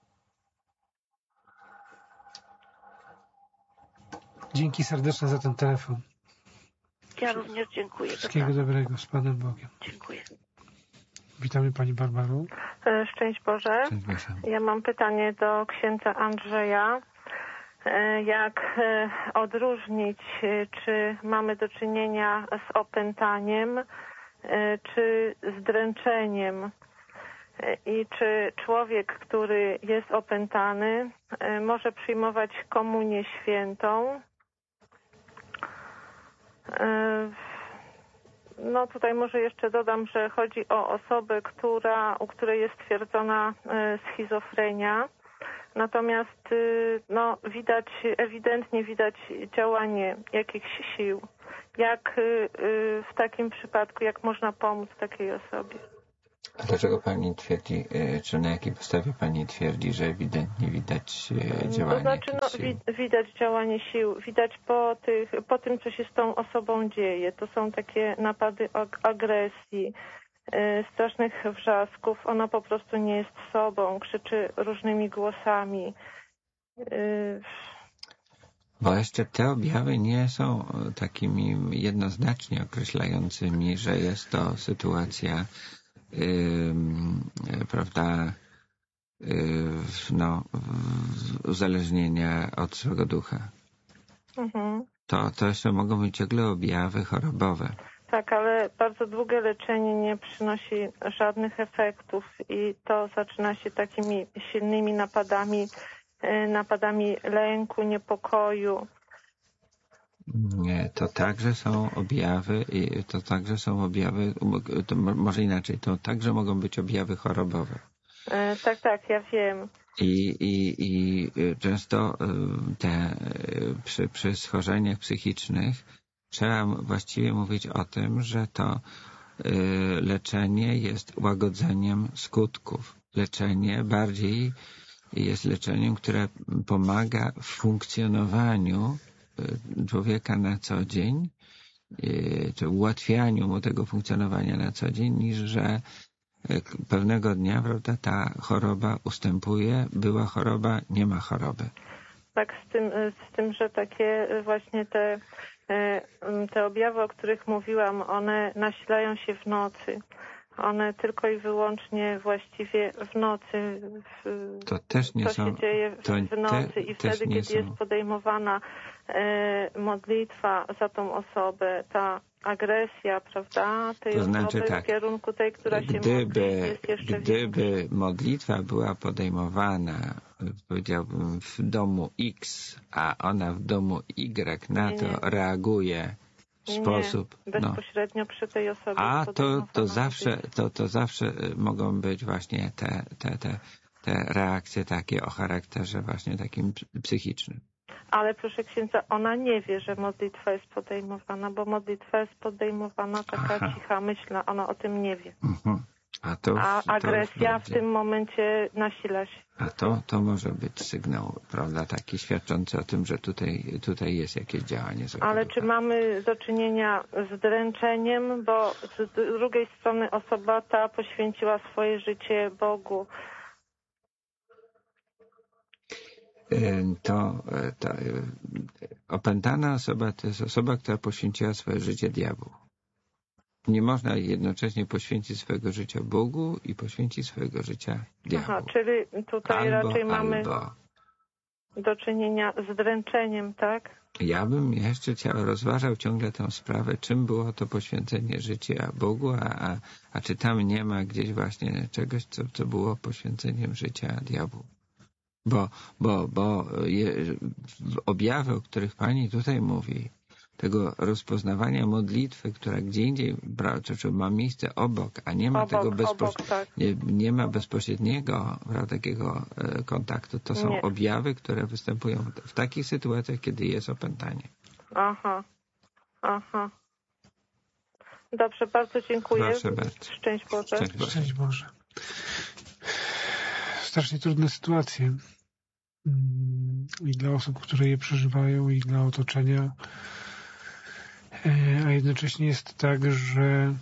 Dzięki serdeczne za ten telefon. Ja również dziękuję. Wszystkiego Dobra. dobrego, z Panem Bogiem. Dziękuję. Witamy Pani Barbaro. Szczęść Boże. Cześć, Basia. Ja mam pytanie do księdza Andrzeja. jak odróżnić, czy mamy do czynienia z opętaniem, czy z dręczeniem. I czy człowiek, który jest opętany, może przyjmować komunię świętą. No tutaj może jeszcze dodam, że chodzi o osobę, która, u której jest stwierdzona schizofrenia. Natomiast no, widać, ewidentnie widać działanie jakichś sił. Jak w takim przypadku, jak można pomóc takiej osobie? Dlaczego pani twierdzi, czy na jakiej podstawie pani twierdzi, że ewidentnie widać działanie? To znaczy, no, wi- widać działanie sił, widać po, tych, po tym, co się z tą osobą dzieje. To są takie napady ag- agresji, yy, strasznych wrzasków. Ona po prostu nie jest sobą, krzyczy różnymi głosami. Yy. Bo jeszcze te objawy nie są takimi jednoznacznie określającymi, że jest to sytuacja Yy, prawda, yy, no, uzależnienia od swego ducha. Mhm. To, to jeszcze mogą być ciągle objawy chorobowe. Tak, ale bardzo długie leczenie nie przynosi żadnych efektów i to zaczyna się takimi silnymi napadami, yy, napadami lęku, niepokoju. Nie, to także są objawy, i to także są objawy, to może inaczej, to także mogą być objawy chorobowe. E, tak, tak, ja wiem. I, i, i często te, przy, przy schorzeniach psychicznych trzeba właściwie mówić o tym, że to leczenie jest łagodzeniem skutków. Leczenie bardziej jest leczeniem, które pomaga w funkcjonowaniu człowieka na co dzień, czy ułatwianiu mu tego funkcjonowania na co dzień, niż że pewnego dnia, prawda, ta choroba ustępuje, była choroba, nie ma choroby. Tak, z tym, z tym, że takie właśnie te, te objawy, o których mówiłam, one nasilają się w nocy. One tylko i wyłącznie właściwie w nocy. W, to też nie to są, się dzieje w, to w nocy te, i wtedy, kiedy są. jest podejmowana e, modlitwa za tą osobę, ta agresja, prawda, tej to znaczy, osoby tak, w kierunku tej, która się gdyby, modli, jest jeszcze Gdyby większa. modlitwa była podejmowana, powiedziałbym, w domu X, a ona w domu Y na nie, to nie. reaguje w nie, sposób... bezpośrednio no. przy tej osobie. A to, to, zawsze, to, to zawsze mogą być właśnie te, te, te, te reakcje takie o charakterze właśnie takim psychicznym. Ale proszę księdza, ona nie wie, że modlitwa jest podejmowana, bo modlitwa jest podejmowana taka Aha. cicha myślna, ona o tym nie wie. Uh-huh. A, to, A to agresja w tym momencie nasila się. A to, to może być sygnał, prawda, taki świadczący o tym, że tutaj, tutaj jest jakieś działanie. Ale czy mamy do czynienia z dręczeniem, bo z drugiej strony osoba ta poświęciła swoje życie Bogu. To, to opętana osoba to jest osoba, która poświęciła swoje życie diabłu. Nie można jednocześnie poświęcić swojego życia Bogu i poświęcić swojego życia diabłu. Aha, czyli tutaj albo, raczej mamy albo. do czynienia z dręczeniem, tak? Ja bym jeszcze ciało rozważał ciągle tę sprawę, czym było to poświęcenie życia Bogu, a, a, a czy tam nie ma gdzieś właśnie czegoś, co, co było poświęceniem życia diabłu. Bo, bo, bo je, objawy, o których pani tutaj mówi, tego rozpoznawania modlitwy, która gdzie indziej czy, czy ma miejsce obok, a nie ma obok, tego bezpoś... obok, tak. nie, nie ma bezpośredniego, prawda, takiego e, kontaktu, to są nie. objawy, które występują w, w takich sytuacjach, kiedy jest opętanie. Aha, aha. Dobrze, bardzo dziękuję. Proszę bardzo. Szczęść Boże. Szczęść Boże. Szczęść Boże. Strasznie trudne sytuacje i dla osób, które je przeżywają, i dla otoczenia. A jednocześnie jest tak, że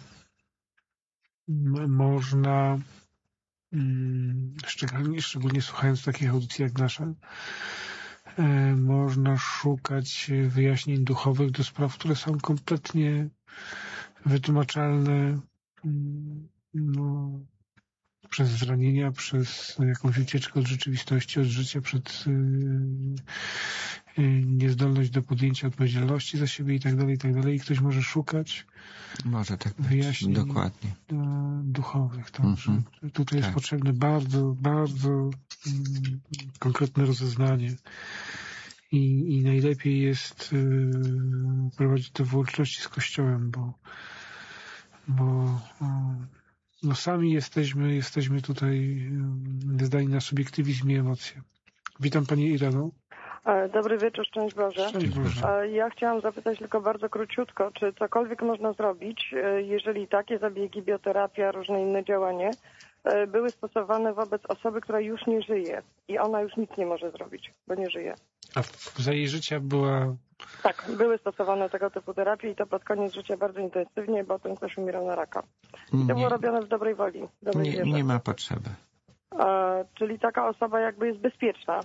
można, szczególnie, szczególnie słuchając takich audycji jak nasza, można szukać wyjaśnień duchowych do spraw, które są kompletnie wytłumaczalne no, przez zranienia, przez jakąś ucieczkę od rzeczywistości, od życia przed niezdolność do podjęcia odpowiedzialności za siebie i tak dalej, i tak dalej. I ktoś może szukać może tak być, wyjaśnień dokładnie. duchowych. Także mm-hmm. tutaj jest tak. potrzebne bardzo, bardzo mm, konkretne rozeznanie. I, i najlepiej jest y, prowadzić to w łączności z Kościołem, bo, bo y, no sami jesteśmy, jesteśmy tutaj y, zdani na subiektywizm i emocje. Witam Pani Ireno. Dobry wieczór, szczęść Boże. Szczęść Boże. Ja chciałam zapytać tylko bardzo króciutko, czy cokolwiek można zrobić, jeżeli takie zabiegi, bioterapia, różne inne działanie były stosowane wobec osoby, która już nie żyje i ona już nic nie może zrobić, bo nie żyje. A za jej życia była... Tak, były stosowane tego typu terapie i to pod koniec życia bardzo intensywnie, bo ten ktoś umierał na raka. I to nie, było robione w dobrej woli. W dobrej nie, nie ma potrzeby. A, czyli taka osoba jakby jest bezpieczna.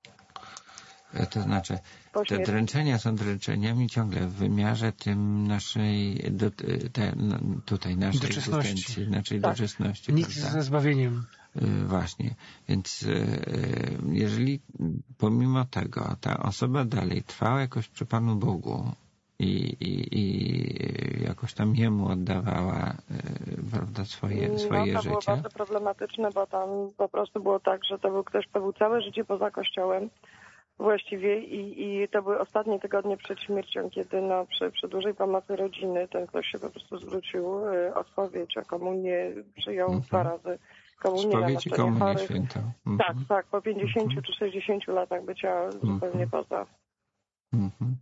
To znaczy, te dręczenia są dręczeniami ciągle w wymiarze tym naszej, do, te, tutaj naszej egzystencji, naszej tak. doczesności. Nic ze zbawieniem. Właśnie. Więc jeżeli pomimo tego ta osoba dalej trwała jakoś przy Panu Bogu i, i, i jakoś tam Jemu oddawała prawda, swoje, swoje no, to życie. było bardzo problematyczne, bo tam po prostu było tak, że to był ktoś, kto był całe życie poza Kościołem. Właściwie i, i to były ostatnie tygodnie przed śmiercią, kiedy no, przy, przy dużej pomocy rodziny ten ktoś się po prostu zwrócił y, o spowiedź, o komunię, przyjął mm-hmm. dwa razy komunię na naszenie chorych. Mm-hmm. Tak, tak, po pięćdziesięciu mm-hmm. czy sześćdziesięciu latach bycia zupełnie mm-hmm. poza. Mm-hmm.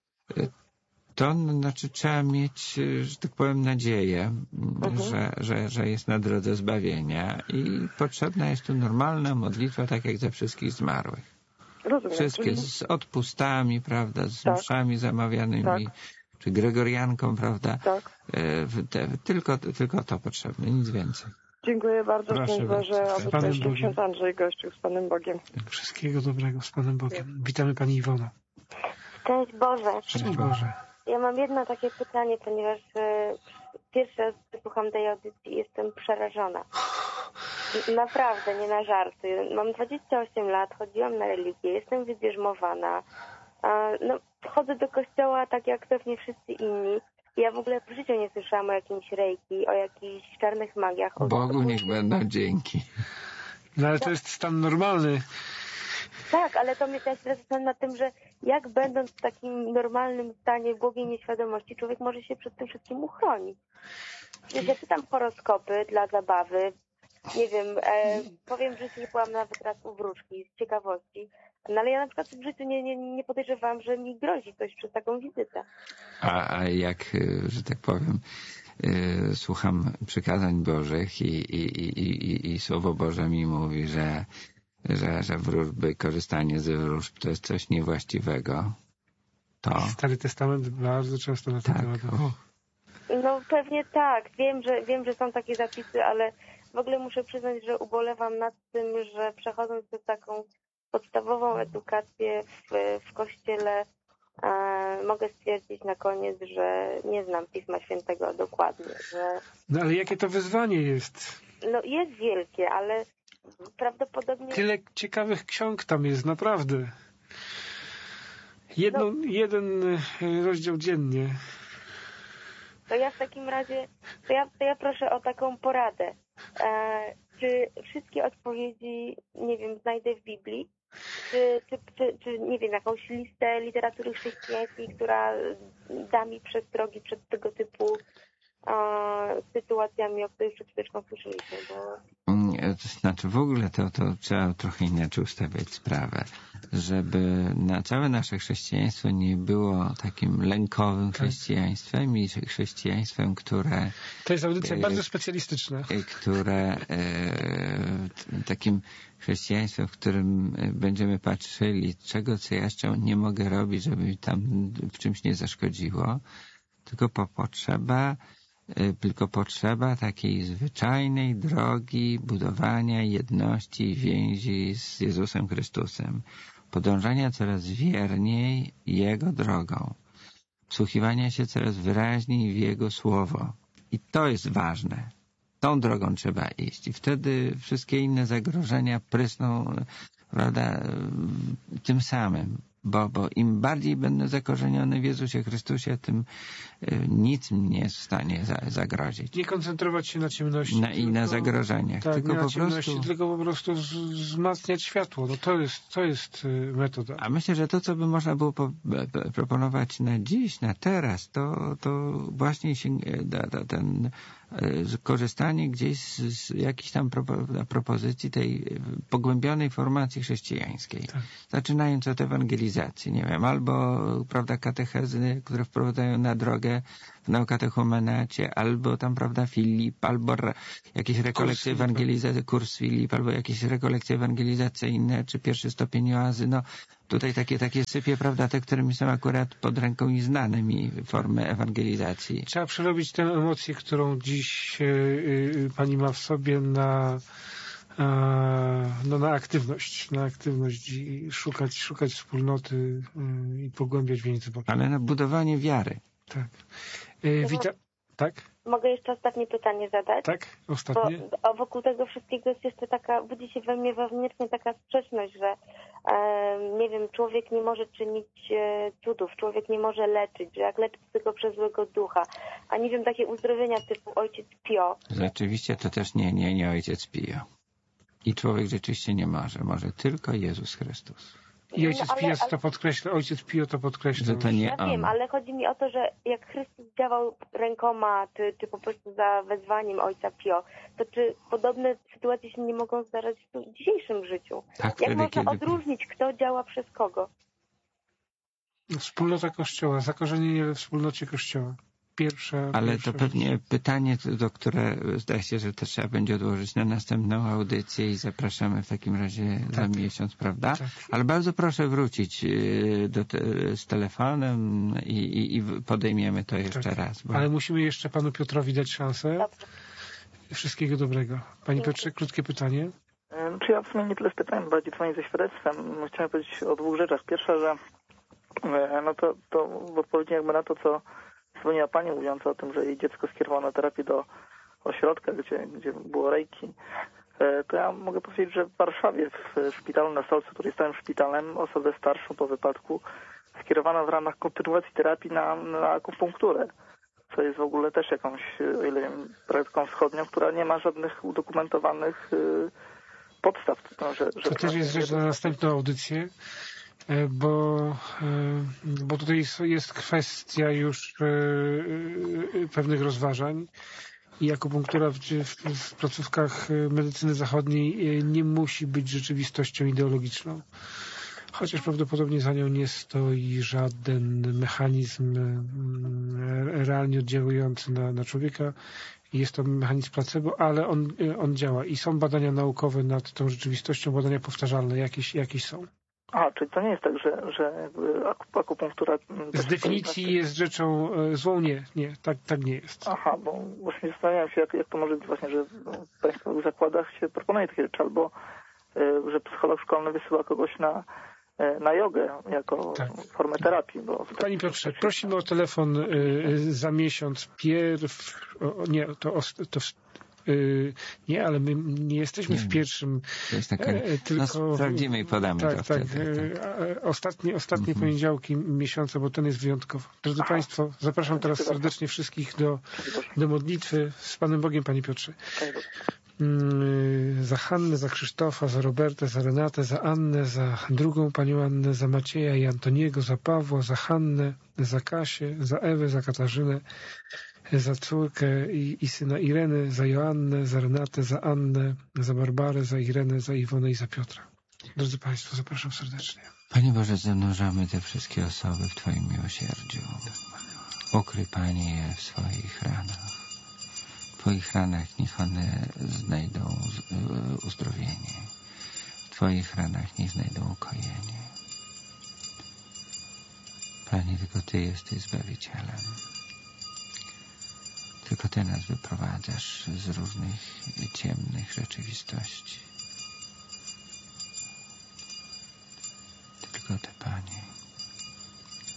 To znaczy trzeba mieć, że tak powiem, nadzieję, mm-hmm. że, że, że jest na drodze zbawienia i potrzebna jest tu normalna modlitwa, tak jak za wszystkich zmarłych. Rozumiem, wszystkie czyli... z odpustami, prawda, z tak. mszami zamawianymi, tak. czy gregorianką, prawda. Tak. Te, tylko, tylko to potrzebne, nic więcej. Dziękuję bardzo, szczęść Boże, aby też ksiądz Andrzej gościł z Panem Bogiem. Wszystkiego dobrego z Panem Bogiem. Witamy Pani Iwona. Szczęść Boże. Szczęść Boże. Ja mam jedno takie pytanie, ponieważ e, pierwszy raz słucham tej audycji i jestem przerażona. Naprawdę, nie na żarty. Mam dwadzieścia osiem lat, chodziłam na religię, jestem wybierzmowana. No, chodzę do kościoła tak jak pewnie wszyscy inni. Ja w ogóle w życiu nie słyszałam o jakimś rejki, o jakichś czarnych magiach. O Bogu niech będą dzięki. No ale to jest stan normalny. Tak, ale to mnie też zastanawiam nad tym, że jak będąc w takim normalnym stanie, w głowie nieświadomości, człowiek może się przed tym wszystkim uchronić. Wiesz, ja czytam horoskopy dla zabawy. Nie wiem, e, powiem w życiu, że byłam nawet raz u wróżki z ciekawości, no ale ja na przykład w życiu nie, nie, nie podejrzewałam, że mi grozi coś przez taką wizytę. A, a jak, że tak powiem, y, słucham przykazań Bożych i, i, i, i, i Słowo Boże mi mówi, że, że, że wróżby, korzystanie ze wróżb to jest coś niewłaściwego, to... Stary Testament bardzo często na ten tak. temat. No pewnie tak, wiem, że wiem, że są takie zapisy, ale w ogóle muszę przyznać, że ubolewam nad tym, że przechodząc przez taką podstawową edukację w, w kościele e, mogę stwierdzić na koniec, że nie znam Pisma Świętego dokładnie. Że... No ale jakie to wyzwanie jest? No jest wielkie, ale prawdopodobnie... Tyle ciekawych ksiąg tam jest, naprawdę. Jedną, no, jeden rozdział dziennie. To ja w takim razie, to ja, to ja proszę o taką poradę. E, czy wszystkie odpowiedzi, nie wiem, znajdę w Biblii? Czy, czy, czy, czy, nie wiem, jakąś listę literatury chrześcijańskiej, która da mi przestrogi przed tego typu e, sytuacjami, o których przed chwileczką słyszeliśmy? Bo... To znaczy w ogóle to, to trzeba trochę inaczej ustawiać sprawę, żeby na całe nasze chrześcijaństwo nie było takim lękowym tak. chrześcijaństwem i chrześcijaństwem, które... To jest audycja e, bardzo specjalistyczna. Które e, takim chrześcijaństwem, w którym będziemy patrzyli, czego co ja jeszcze nie mogę robić, żeby tam w czymś nie zaszkodziło, tylko po potrzeba tylko potrzeba takiej zwyczajnej drogi budowania jedności i więzi z Jezusem Chrystusem, podążania coraz wierniej Jego drogą, wsłuchiwania się coraz wyraźniej w Jego Słowo. I to jest ważne. Tą drogą trzeba iść. I wtedy wszystkie inne zagrożenia prysną, prawda, tym samym. bo, bo im bardziej będę zakorzeniony w Jezusie Chrystusie, tym nic mi nie jest w stanie za, zagrozić. Nie koncentrować się na ciemności. Na, I na zagrożeniach. Tak, tylko, nie po na ciemności, prostu, tylko po prostu z, wzmacniać światło. No to jest, to jest metoda. A myślę, że to, co by można było po, po, proponować na dziś, na teraz, to, to właśnie się, da, da, ten korzystanie gdzieś z, z jakichś tam propo, propozycji tej pogłębionej formacji chrześcijańskiej. Tak. Zaczynając od ewangelizacji, nie wiem, albo prawda, katechezy, które wprowadzają na drogę w naukatechumenacie, albo tam, prawda, Filip, albo jakieś rekolekcje ewangelizacyjne, kurs Filip, albo jakieś rekolekcje ewangelizacyjne, czy pierwszy stopień oazy, no tutaj takie, takie sypie, prawda, te, które mi są akurat pod ręką i znane mi formy ewangelizacji. Trzeba przerobić tę emocję, którą dziś yy, pani ma w sobie na no na aktywność, na aktywność i szukać, szukać wspólnoty yy, i pogłębiać więź z Bogiem. Ale na budowanie wiary. Tak. Yy, wita... Tak? Mogę jeszcze ostatnie pytanie zadać? Tak, ostatnie. Bo wokół tego wszystkiego jest jeszcze taka, budzi się we mnie wewnętrznie taka sprzeczność, że e, nie wiem, człowiek nie może czynić e, cudów, człowiek nie może leczyć, że jak leczy tylko przez złego ducha. A nie wiem, takie uzdrowienia typu Ojciec Pio. Rzeczywiście to też nie, nie, nie Ojciec Pio. I człowiek rzeczywiście nie może, może tylko Jezus Chrystus. I Ojciec no, ale, Pio ale... to podkreśla, Ojciec Pio to podkreśla. Że to nie ja on. wiem, ale chodzi mi o to, że jak Chrystus działał rękoma, czy, czy po prostu za wezwaniem Ojca Pio, to czy podobne sytuacje się nie mogą zdarzać w dzisiejszym życiu? Tak, jak wtedy, można kiedy... odróżnić, kto działa przez kogo? Wspólnota Kościoła, zakorzenienie we wspólnocie Kościoła. Pierwsza, Ale pierwsza to pewnie rzecz. pytanie, do które zdaje się, że to trzeba będzie odłożyć na następną audycję i zapraszamy w takim razie tak. za miesiąc, prawda? Tak. Ale bardzo proszę wrócić do te, z telefonem i, i, i podejmiemy to jeszcze tak. raz. Bo... Ale musimy jeszcze panu Piotrowi dać szansę. Dobrze. Wszystkiego dobrego. Panie Piotrze, krótkie pytanie. Czy ja w sumie nie tyle z pytaniem, bardziej dzwonię ze świadectwem. Chciałem powiedzieć o dwóch rzeczach. Pierwsza, że no to, to w odpowiedzi jakby na to, co dzwoniła pani mówiąca o tym, że jej dziecko skierowano na terapię do ośrodka, gdzie, gdzie było rejki, to ja mogę powiedzieć, że w Warszawie w szpitalu na Solcu, który jest stałym szpitalem, osobę starszą po wypadku skierowano w ramach kontynuacji terapii na, na akupunkturę, co jest w ogóle też jakąś, o ile wiem, praktyką wschodnią, która nie ma żadnych udokumentowanych podstaw. To, że, że to też jest rzecz na następną audycję. Bo, bo tutaj jest kwestia już pewnych rozważań i akupunktura w, w, w placówkach medycyny zachodniej nie musi być rzeczywistością ideologiczną. Chociaż prawdopodobnie za nią nie stoi żaden mechanizm realnie oddziałujący na, na człowieka. Jest to mechanizm placebo, ale on, on działa i są badania naukowe nad tą rzeczywistością, badania powtarzalne jakieś, jakieś są. A, czyli to nie jest tak, że, że akupunktura... Z definicji znaczy... jest rzeczą złą? Nie, nie, tak, tak nie jest. Aha, bo właśnie zastanawiałem się, jak, jak to może być właśnie, że w państwowych zakładach się proponuje takie rzeczy, albo że psycholog szkolny wysyła kogoś na, na jogę jako tak. formę terapii. Bo Panie Piotrze, prosimy o telefon y, za miesiąc pierw... O, nie, to... to nie, ale my nie jesteśmy nie, w pierwszym. To jest taka, tylko, no, sprawdzimy i podamy tak, to tak, wtedy, tak. Ostatnie, ostatnie mm-hmm. poniedziałki miesiąca, bo ten jest wyjątkowy. Drodzy Aha. Państwo, zapraszam teraz serdecznie wszystkich do, do modlitwy z Panem Bogiem, Panie Piotrze. Za Hannę, za Krzysztofa, za Robertę, za Renatę, za Annę, za drugą Panią Annę, za Macieja i Antoniego, za Pawła, za Hannę, za Kasię, za Ewę, za Katarzynę, za córkę i, i syna Ireny, za Joannę, za Renatę, za Annę, za Barbarę, za Irenę, za Iwonę i za Piotra. Drodzy Państwo, zapraszam serdecznie. Panie Boże, zanurzamy te wszystkie osoby w Twoim miłosierdziu. Ukryj, Panie, je w swoich ranach. W Twoich ranach niech one znajdą uzdrowienie. W Twoich ranach niech znajdą ukojenie. Panie, tylko Ty jesteś Zbawicielem. Tylko Ty nas wyprowadzasz z różnych ciemnych rzeczywistości. Tylko Ty, Panie.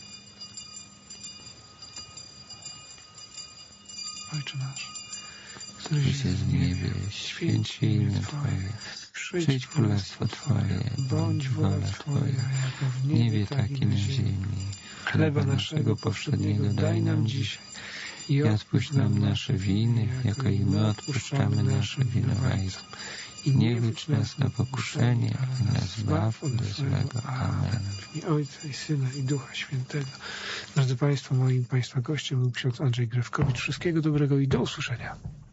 Ojcze nasz, któryś jest w niebie, święć się imię Twoje. Przyjdź królestwo Twoje, bądź wola Twoja, jako w niebie, tak i na ziemi. Chleba naszego powszedniego daj nam dzisiaj i odpuść nam nasze winy, jako i my odpuszczamy naszym winowajcom. I nie wódź nas na pokuszenie, ale nas zbaw od złego. Amen. W imię Ojca i Syna i Ducha Świętego. Drodzy Państwo, moim Państwa gościem był ksiądz Andrzej Grewkowicz. Wszystkiego dobrego i do usłyszenia.